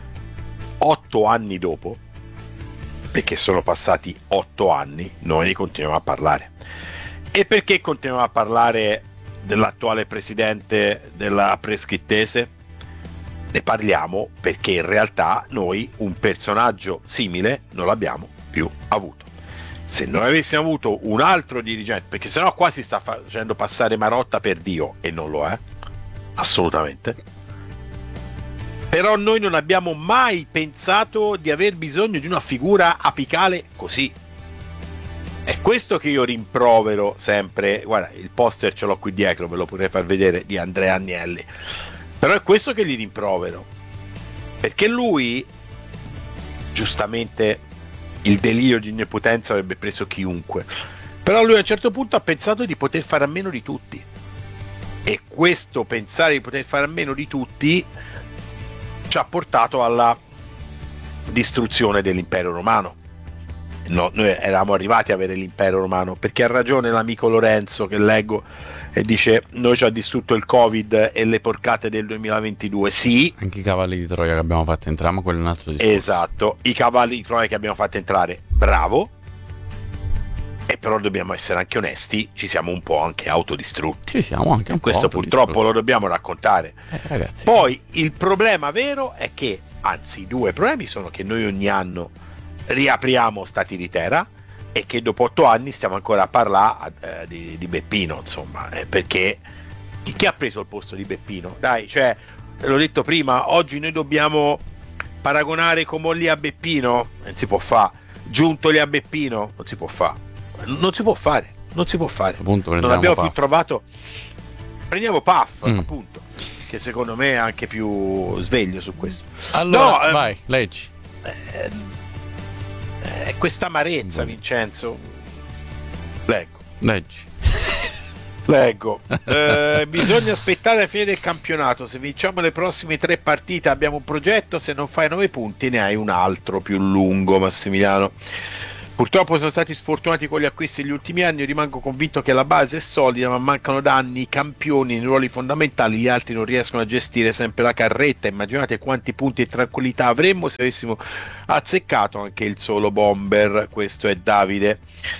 otto anni dopo, perché sono passati otto anni, noi ne continuiamo a parlare. E perché continuiamo a parlare dell'attuale presidente della Preschittese? Ne parliamo perché in realtà noi un personaggio simile non l'abbiamo più avuto. Se noi avessimo avuto un altro dirigente, perché sennò qua si sta facendo passare Marotta per Dio e non lo è, assolutamente. Però noi non abbiamo mai pensato di aver bisogno di una figura apicale così. È questo che io rimprovero sempre. Guarda, il poster ce l'ho qui dietro, ve lo potrei far vedere, di Andrea Agnelli. Però è questo che gli rimprovero, perché lui, giustamente, il delirio di onnipotenza avrebbe preso chiunque, però lui a un certo punto ha pensato di poter fare a meno di tutti, e questo pensare di poter fare a meno di tutti ci ha portato alla distruzione dell'impero romano. No, noi eravamo arrivati a avere l'impero romano, perché ha ragione l'amico Lorenzo che leggo e dice noi ci ha distrutto il Covid e le porcate del duemilaventidue. Sì, anche i cavalli di Troia che abbiamo fatto entrare, ma quello è un altro discorso. Esatto, i cavalli di Troia che abbiamo fatto entrare, bravo, e però dobbiamo essere anche onesti, ci siamo un po' anche autodistrutti. Ci siamo anche un Questo po' purtroppo lo dobbiamo raccontare. Eh, ragazzi. Poi il problema vero è che, anzi i due problemi sono che noi ogni anno riapriamo Stati di Terra e che dopo otto anni stiamo ancora a parlare eh, di, di Beppino, insomma, eh, perché chi, chi ha preso il posto di Beppino? Dai, cioè, l'ho detto prima, oggi noi dobbiamo paragonare Comolli a Beppino, non si può fare, Giuntoli a Beppino, non si può fare, non si può fare, non si può fare, non abbiamo Puff. più trovato, prendiamo Puff, mm. appunto, che secondo me è anche più sveglio su questo. Allora, no, vai, ehm, leggi. è, è questa amarezza, Vincenzo. Leggo. Leggi. Leggo. Eh, bisogna aspettare la fine del campionato. Se vinciamo le prossime tre partite abbiamo un progetto, se non fai nove punti ne hai un altro più lungo, Massimiliano. Purtroppo sono stati sfortunati con gli acquisti negli ultimi anni. Io rimango convinto che la base è solida, ma mancano da anni i campioni in ruoli fondamentali. Gli altri non riescono a gestire sempre la carretta. Immaginate quanti punti e tranquillità avremmo se avessimo azzeccato anche il solo bomber. Questo è Davide.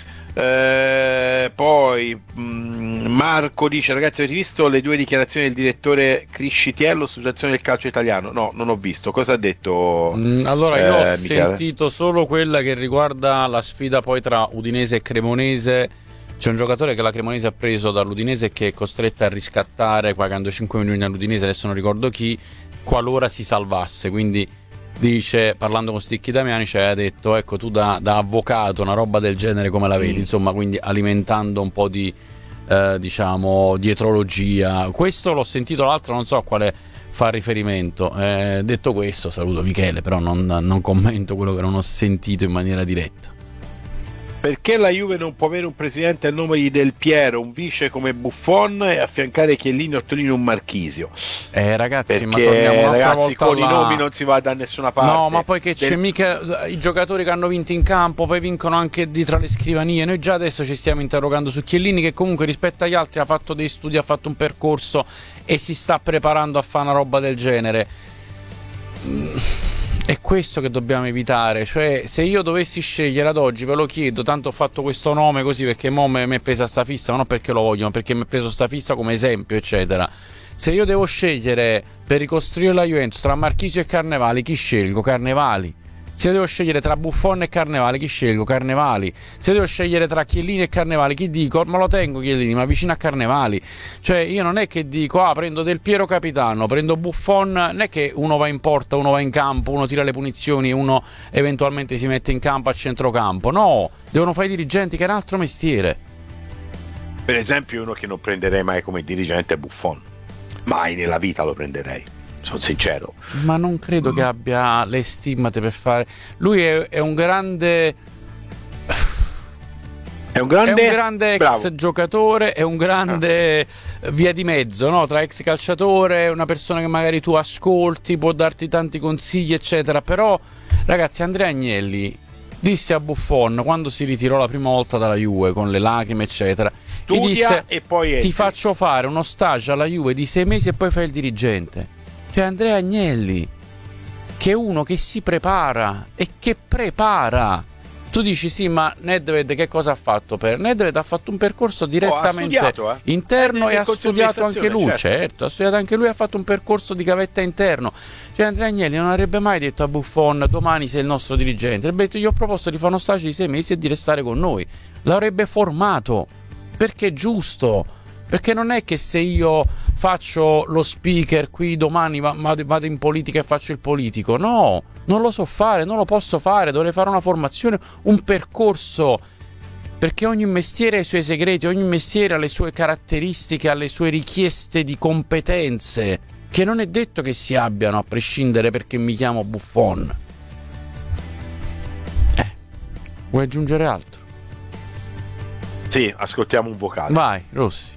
Eh, poi mh, Marco dice: ragazzi, avete visto le due dichiarazioni del direttore Criscitiello sulla situazione del calcio italiano? No, non ho visto. Cosa ha detto? Mm, allora io eh, ho Michele? sentito solo quella che riguarda la sfida poi tra Udinese e Cremonese. C'è un giocatore che la Cremonese ha preso dall'Udinese e che è costretta a riscattare pagando cinque milioni all'Udinese, adesso non ricordo chi, qualora si salvasse. Quindi dice, parlando con Sticchi Damiani, ci aveva detto: ecco, tu da, da avvocato una roba del genere come la vedi? Mm. Insomma, quindi alimentando un po' di eh, diciamo dietrologia. Questo l'ho sentito, l'altro non so a quale fa riferimento. Eh, detto questo, saluto Michele, però non, non commento quello che non ho sentito in maniera diretta. Perché la Juve non può avere un presidente al nome di Del Piero, un vice come Buffon e affiancare Chiellini, Ottolini, un Marchisio? Eh ragazzi, perché, ma torniamo un'altra ragazzi, volta con alla... i nomi non si va da nessuna parte. No, ma poi che Del... c'è mica i giocatori che hanno vinto in campo, poi vincono anche di tra le scrivanie. Noi già adesso ci stiamo interrogando su Chiellini, che comunque rispetto agli altri ha fatto dei studi, ha fatto un percorso e si sta preparando a fare una roba del genere. Mm. È questo che dobbiamo evitare. Cioè, se io dovessi scegliere ad oggi, ve lo chiedo, tanto ho fatto questo nome così perché mo mi è presa sta fissa, ma non perché lo voglio, ma perché mi è preso sta fissa come esempio, eccetera. Se io devo scegliere per ricostruire la Juventus tra Marchisio e Carnevali, chi scelgo? Carnevali. Se devo scegliere tra Buffon e Carnevali, chi scelgo? Carnevali. Se devo scegliere tra Chiellini e Carnevali, chi dico? Ma lo tengo Chiellini, ma vicino a Carnevali. Cioè, io non è che dico, ah, prendo Del Piero capitano, prendo Buffon, non è che uno va in porta, uno va in campo, uno tira le punizioni, uno eventualmente si mette in campo a centrocampo. No, devono fare i dirigenti, che è un altro mestiere. Per esempio, uno che non prenderei mai come dirigente è Buffon. Mai nella vita lo prenderei. Sono sincero, ma non credo che abbia le stimmate per fare. Lui è, è un grande è un grande, è un grande ex bravo. giocatore, è un grande ah. via di mezzo, no? Tra ex calciatore, una persona che magari tu ascolti, può darti tanti consigli, eccetera. Però, ragazzi, Andrea Agnelli disse a Buffon, quando si ritirò la prima volta dalla Juve con le lacrime, eccetera, studia gli disse: e poi ti entri. faccio fare uno stage alla Juve di sei mesi e poi fai il dirigente. C'è Andrea Agnelli, che è uno che si prepara e che prepara. Tu dici sì, ma Nedved che cosa ha fatto? Per Nedved ha fatto un percorso direttamente oh, ha studiato, eh? interno eh, e ha studiato anche lui, certo. certo, ha studiato anche lui, ha fatto un percorso di gavetta interno. Cioè Andrea Agnelli non avrebbe mai detto a Buffon: domani sei il nostro dirigente. Avrebbe detto: gli ho proposto di fare uno stage di sei mesi e di restare con noi. L'avrebbe formato, perché è giusto. Perché non è che se io faccio lo speaker qui domani vado in politica e faccio il politico. No, non lo so fare, non lo posso fare. Dovrei fare una formazione, un percorso. Perché ogni mestiere ha i suoi segreti, ogni mestiere ha le sue caratteristiche, ha le sue richieste di competenze, che non è detto che si abbiano, a prescindere perché mi chiamo Buffon. Eh, vuoi aggiungere altro? Sì, ascoltiamo un vocale. Vai, Rossi.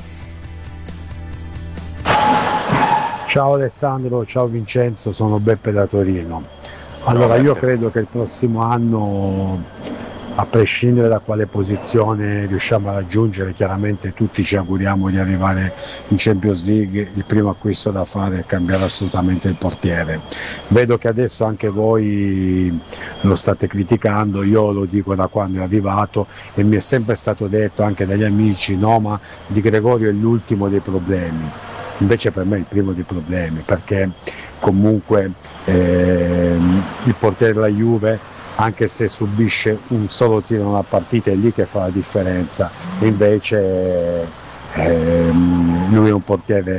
Ciao Alessandro, ciao Vincenzo, sono Beppe da Torino. Allora, io credo che il prossimo anno, a prescindere da quale posizione riusciamo a raggiungere, chiaramente tutti ci auguriamo di arrivare in Champions League, il primo acquisto da fare è cambiare assolutamente il portiere. Vedo che adesso anche voi lo state criticando, io lo dico da quando è arrivato e mi è sempre stato detto anche dagli amici: no, ma Di Gregorio è l'ultimo dei problemi. Invece per me è il primo dei problemi, perché comunque ehm, il portiere della Juve, anche se subisce un solo tiro in una partita, è lì che fa la differenza. Invece ehm, lui è un portiere,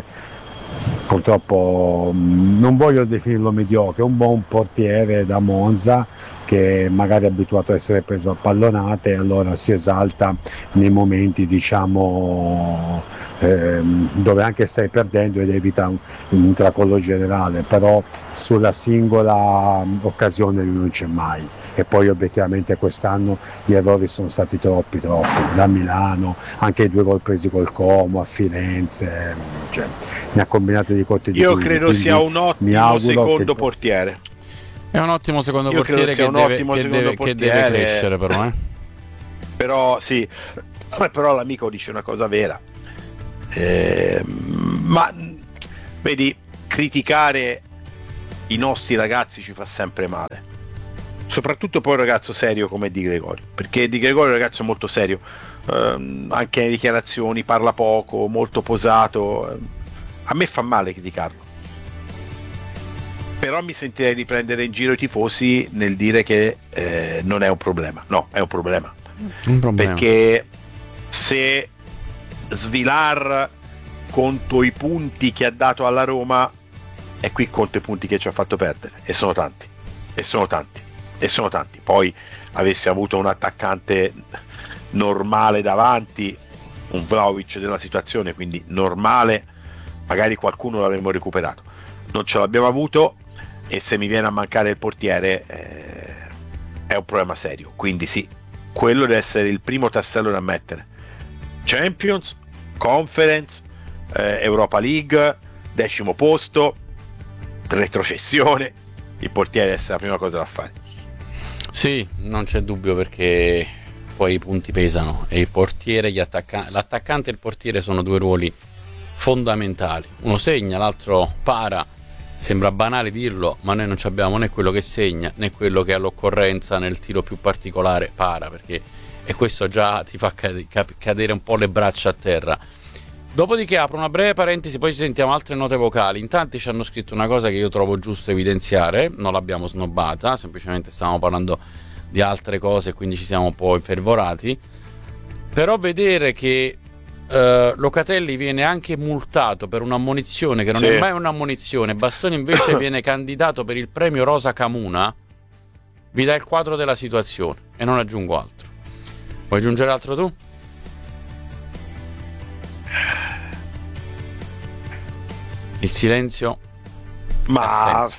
purtroppo non voglio definirlo mediocre, è un buon portiere da Monza, che magari è abituato a essere preso a pallonate, e allora si esalta nei momenti, diciamo, ehm, dove anche stai perdendo ed evita un, un tracollo generale, però sulla singola occasione lui non c'è mai. E poi obiettivamente quest'anno gli errori sono stati troppi, troppi, da Milano, anche i due gol presi col Como, a Firenze, cioè, ne ha combinate di cotte di Io più, credo sia un ottimo secondo portiere. È un ottimo secondo Io portiere che, un deve, ottimo che, secondo deve, portiere, che deve crescere però, eh. Però sì, però l'amico dice una cosa vera. Eh, ma vedi, criticare i nostri ragazzi ci fa sempre male, soprattutto poi un ragazzo serio come Di Gregorio, perché Di Gregorio è un ragazzo molto serio, ehm, anche nelle dichiarazioni parla poco, molto posato. A me fa male criticarlo, però mi sentirei di prendere in giro i tifosi nel dire che eh, non è un problema. No, è un problema, un problema. Perché se Svilar conto i punti che ha dato alla Roma, è qui conto i punti che ci ha fatto perdere, e sono tanti, e sono tanti, e sono tanti. Poi avesse avuto un attaccante normale davanti, un Vlahovic della situazione, quindi normale, magari qualcuno l'avremmo recuperato. Non ce l'abbiamo avuto, e se mi viene a mancare il portiere eh, è un problema serio. Quindi sì, quello deve essere il primo tassello da mettere. Champions, Conference, eh, Europa League, decimo posto, retrocessione, il portiere deve essere la prima cosa da fare. Sì, non c'è dubbio, perché poi i punti pesano, e il portiere, gli attacca- l'attaccante e il portiere sono due ruoli fondamentali. Uno segna, l'altro para. Sembra banale dirlo, ma noi non abbiamo né quello che segna né quello che all'occorrenza nel tiro più particolare para, perché e questo già ti fa cadere un po' le braccia a terra. Dopodiché apro una breve parentesi, poi ci sentiamo altre note vocali. In tanti ci hanno scritto una cosa che io trovo giusto evidenziare, non l'abbiamo snobbata, semplicemente stavamo parlando di altre cose, quindi ci siamo un po' infervorati. Però vedere che Uh, Locatelli viene anche multato per un'ammonizione che non sì. è mai un'ammonizione, Bastoni invece viene candidato per il premio Rosa Camuna, vi dà il quadro della situazione, e non aggiungo altro. Vuoi aggiungere altro tu? Il silenzio ma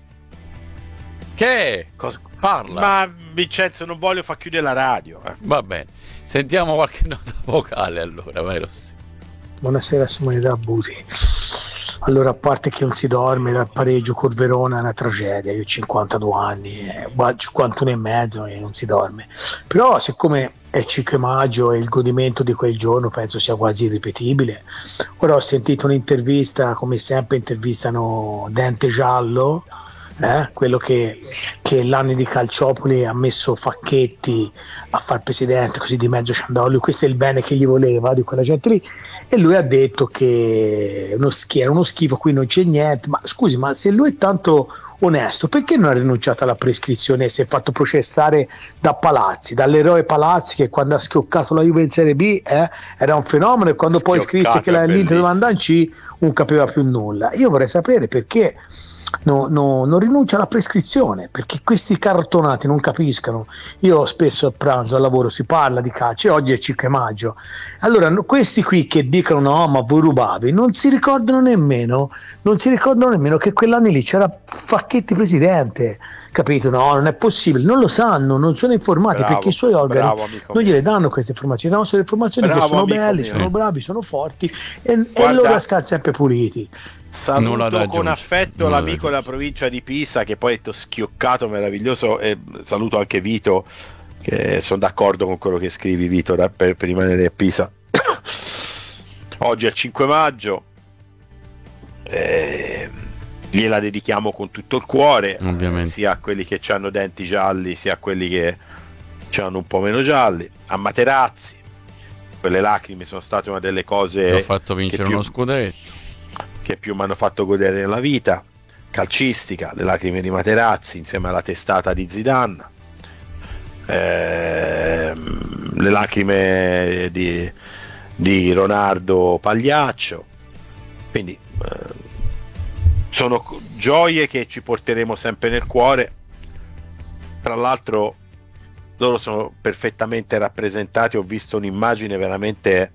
che cosa? Parla. Ma Vincenzo, non voglio far chiudere la radio, eh. Va bene, sentiamo qualche nota vocale allora, vai Rossi. Buonasera Simone da Buti. Allora, a parte che non si dorme, dal pareggio col Verona è una tragedia, io ho cinquantadue anni, eh, cinquantuno e mezzo e non si dorme. Però siccome è cinque maggio e il godimento di quel giorno penso sia quasi irripetibile, ora ho sentito un'intervista, come sempre intervistano Dente Giallo, Eh, quello che, che l'anni di Calciopoli ha messo Facchetti a far presidente così di mezzo ciandaglio, questo è il bene che gli voleva di quella gente lì, e lui ha detto che uno schi- era uno schifo, qui non c'è niente. Ma scusi, ma se lui è tanto onesto, perché non ha rinunciato alla prescrizione e si è fatto processare da Palazzi, dall'eroe Palazzi, che quando ha schioccato la Juve in Serie B eh, era un fenomeno, e quando poi scrisse che la, l'Inter doveva andare in C non capiva più nulla. Io vorrei sapere perché No, no, non rinuncia alla prescrizione, perché questi cartonati non capiscano. Io spesso a pranzo al lavoro si parla di calcio, e oggi è cinque maggio, allora no, questi qui che dicono no ma voi rubavi non si ricordano nemmeno non si ricordano nemmeno che quell'anno lì c'era Facchetti presidente, capito? No, non è possibile, non lo sanno, non sono informati, bravo, perché i suoi organi bravo, non gliele danno queste informazioni, danno solo informazioni bravo, che sono belli, mio. sono bravi, sono forti, e, e loro scalzi sempre puliti. Saluto con affetto l'amico della provincia di Pisa, che poi è schioccato meraviglioso, e saluto anche Vito, che sono d'accordo con quello che scrivi, Vito, da, per, per rimanere a Pisa. Oggi è il cinque maggio, eh, gliela dedichiamo con tutto il cuore, eh, sia a quelli che hanno denti gialli sia a quelli che hanno un po' meno gialli. A Materazzi quelle lacrime sono state una delle cose che ho fatto vincere più, uno scudetto, che più mi hanno fatto godere nella vita calcistica, le lacrime di Materazzi insieme alla testata di Zidane, eh, le lacrime di, di Ronaldo Pagliaccio, quindi eh, sono gioie che ci porteremo sempre nel cuore, tra l'altro loro sono perfettamente rappresentati. Ho visto un'immagine veramente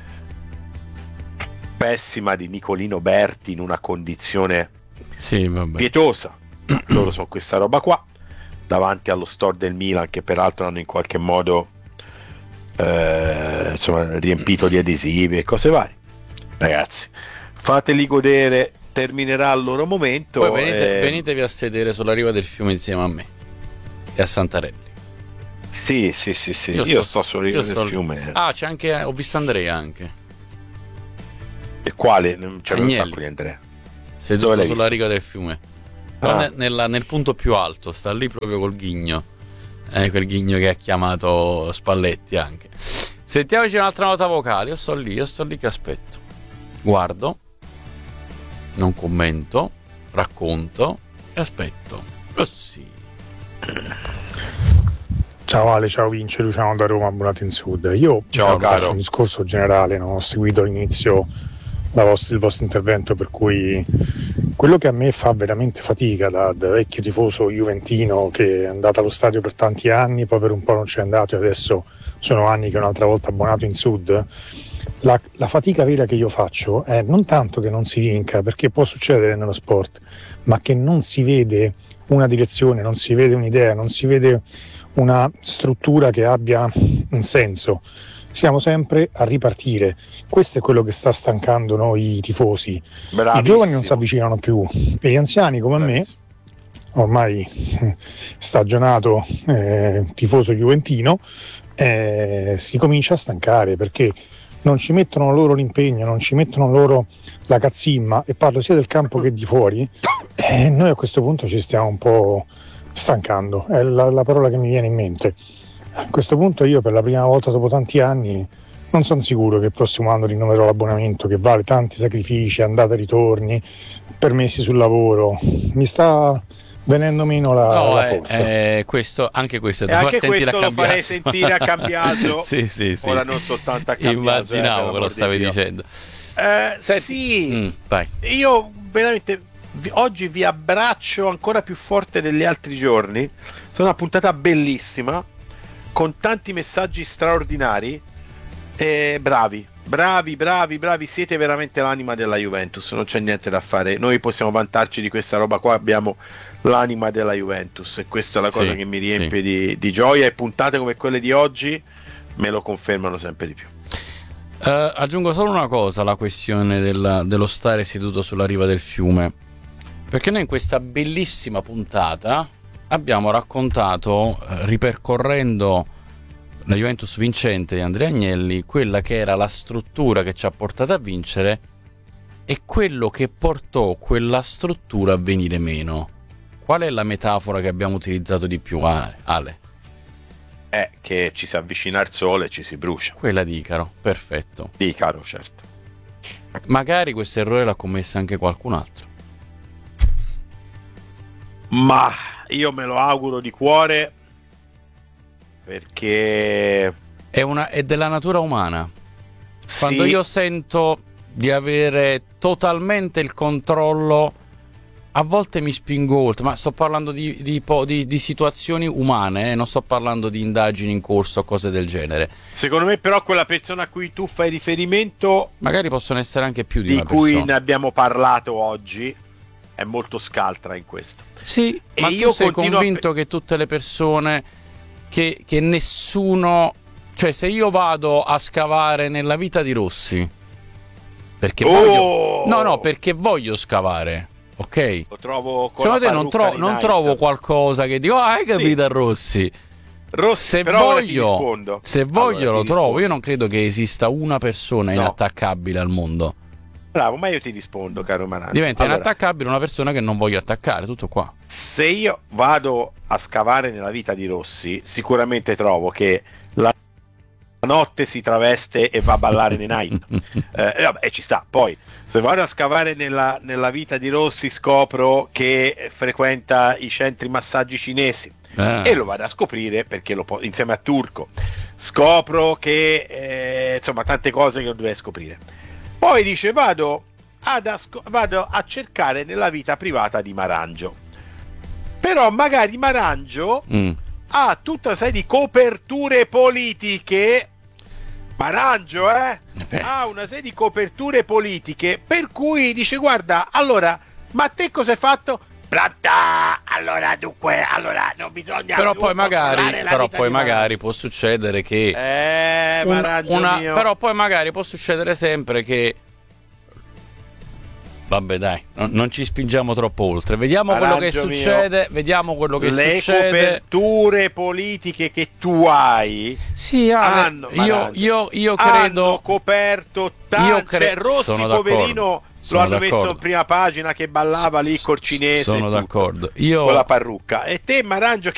pessima di Nicolino Berti in una condizione sì, vabbè. pietosa. Loro sono questa roba qua davanti allo store del Milan, che peraltro hanno in qualche modo eh, insomma riempito di adesivi e cose varie. Ragazzi, fateli godere, terminerà il loro momento. Poi venite, e... venitevi a sedere sulla riva del fiume insieme a me e a Santarelli. Sì, sì, sì, sì. Io, io sto, sto sulla riva del sto... fiume. Ah, c'è anche, ho visto Andrea anche. E quale? C'è un sacco di Andrea. Seduto sulla visto? riga del fiume. Ah. Nella, nel punto più alto, sta lì proprio col ghigno. Eh, quel ghigno che ha chiamato Spalletti anche. Sentiamoci un'altra nota vocale. Io sto lì, io sto lì che aspetto. Guardo, non commento, racconto e aspetto. Oh sì. Ciao Ale, ciao Vince, Luciano da Roma, abbonato in Sud. Io ciao, diciamo, faccio un discorso generale, non ho seguito all'inizio la vostra, il vostro intervento, per cui quello che a me fa veramente fatica da, da vecchio tifoso juventino che è andato allo stadio per tanti anni, poi per un po' non c'è andato e adesso sono anni che un'altra volta abbonato in Sud, la, la fatica vera che io faccio è non tanto che non si vinca, perché può succedere nello sport, ma che non si vede una direzione, non si vede un'idea, non si vede una struttura che abbia un senso. Siamo sempre a ripartire. Questo è quello che sta stancando noi tifosi. Bravissimo. I giovani non si avvicinano più e gli anziani come Bravissimo. me, ormai stagionato eh, tifoso juventino, eh, si comincia a stancare, perché non ci mettono loro l'impegno, non ci mettono loro la cazzimma, e parlo sia del campo che di fuori, e noi a questo punto ci stiamo un po' stancando, è la, la parola che mi viene in mente. A questo punto io per la prima volta dopo tanti anni non sono sicuro che il prossimo anno rinnoverò l'abbonamento, che vale tanti sacrifici, andate e ritorni, permessi sul lavoro, mi sta venendo meno la, no, la è, forza. È questo, anche questo, e anche questo lo farei sentire a Cambiaso. sì, sì, sì. Ora non soltanto a Cambiaso. Immaginavo eh, che lo stavi dicendo. Eh, sì, mm, vai. Io veramente vi, oggi vi abbraccio ancora più forte degli altri giorni. È una puntata bellissima, con tanti messaggi straordinari. E bravi, bravi, bravi, bravi, siete veramente l'anima della Juventus, non c'è niente da fare. Noi possiamo vantarci di questa roba qua, abbiamo l'anima della Juventus e questa è la cosa sì, che mi riempie sì. di, di gioia, e puntate come quelle di oggi me lo confermano sempre di più. Uh, aggiungo solo una cosa alla questione della, dello stare seduto sulla riva del fiume, perché noi in questa bellissima puntata abbiamo raccontato, uh, ripercorrendo la Juventus vincente di Andrea Agnelli, quella che era la struttura che ci ha portato a vincere e quello che portò quella struttura a venire meno. Qual è la metafora che abbiamo utilizzato di più, Ale? È che ci si avvicina al sole e ci si brucia. Quella di Icaro, perfetto. Di Icaro, certo. Magari questo errore l'ha commesso anche qualcun altro. Ma io me lo auguro di cuore, perché è, una, è della natura umana. Sì. Quando io sento di avere totalmente il controllo, a volte mi spingo oltre, ma sto parlando di, di, di, di situazioni umane, eh? Non sto parlando di indagini in corso o cose del genere. Secondo me però quella persona a cui tu fai riferimento, magari possono essere anche più di, di una cui persona. Ne abbiamo parlato oggi, è molto scaltra in questo. Sì, e ma io tu sei convinto pe- che tutte le persone, che, che nessuno, cioè se io vado a scavare nella vita di Rossi, perché oh! voglio, no no perché voglio scavare, ok? Lo trovo con secondo te non, tro- non trovo qualcosa che dico, ah, hai capito, sì. Rossi? Rossi, se voglio, se voglio allora, lo trovo. Rispondo. Io non credo che esista una persona no. inattaccabile al mondo. Bravo, ma io ti rispondo, caro Marano. Diventa allora, inattaccabile una persona che non voglio attaccare, tutto qua. Se io vado a scavare nella vita di Rossi, sicuramente trovo che la notte si traveste e va a ballare nei night. eh, vabbè, e ci sta. Poi, se vado a scavare nella, nella vita di Rossi, scopro che frequenta i centri massaggi cinesi. Ah. E lo vado a scoprire perché lo po- insieme a Turco scopro che eh, insomma tante cose che non dovrei scoprire. Poi dice vado, ad asco- vado a cercare nella vita privata di Marangio. Però magari Marangio mm. ha tutta una serie di coperture politiche. Marangio, eh? Beh. Ha una serie di coperture politiche per cui dice: guarda, allora, ma te cosa hai fatto? Planta! Allora, dunque, allora non bisogna. Però poi magari, però poi magari può succedere che. Eh, un, Marangio una, mio. Però poi magari può succedere sempre che. Vabbè, dai, non, non ci spingiamo troppo oltre. Vediamo Marangio quello che mio. succede. Vediamo quello che Le succede. Le coperture politiche che tu hai, sì, hanno, io, io, io credo. Hanno coperto tanto. Io cre- cioè, Rossi, sono poverino, sono lo hanno d'accordo. messo in prima pagina che ballava lì col cinese. Sono d'accordo. Io... con la parrucca. E te, Marangio,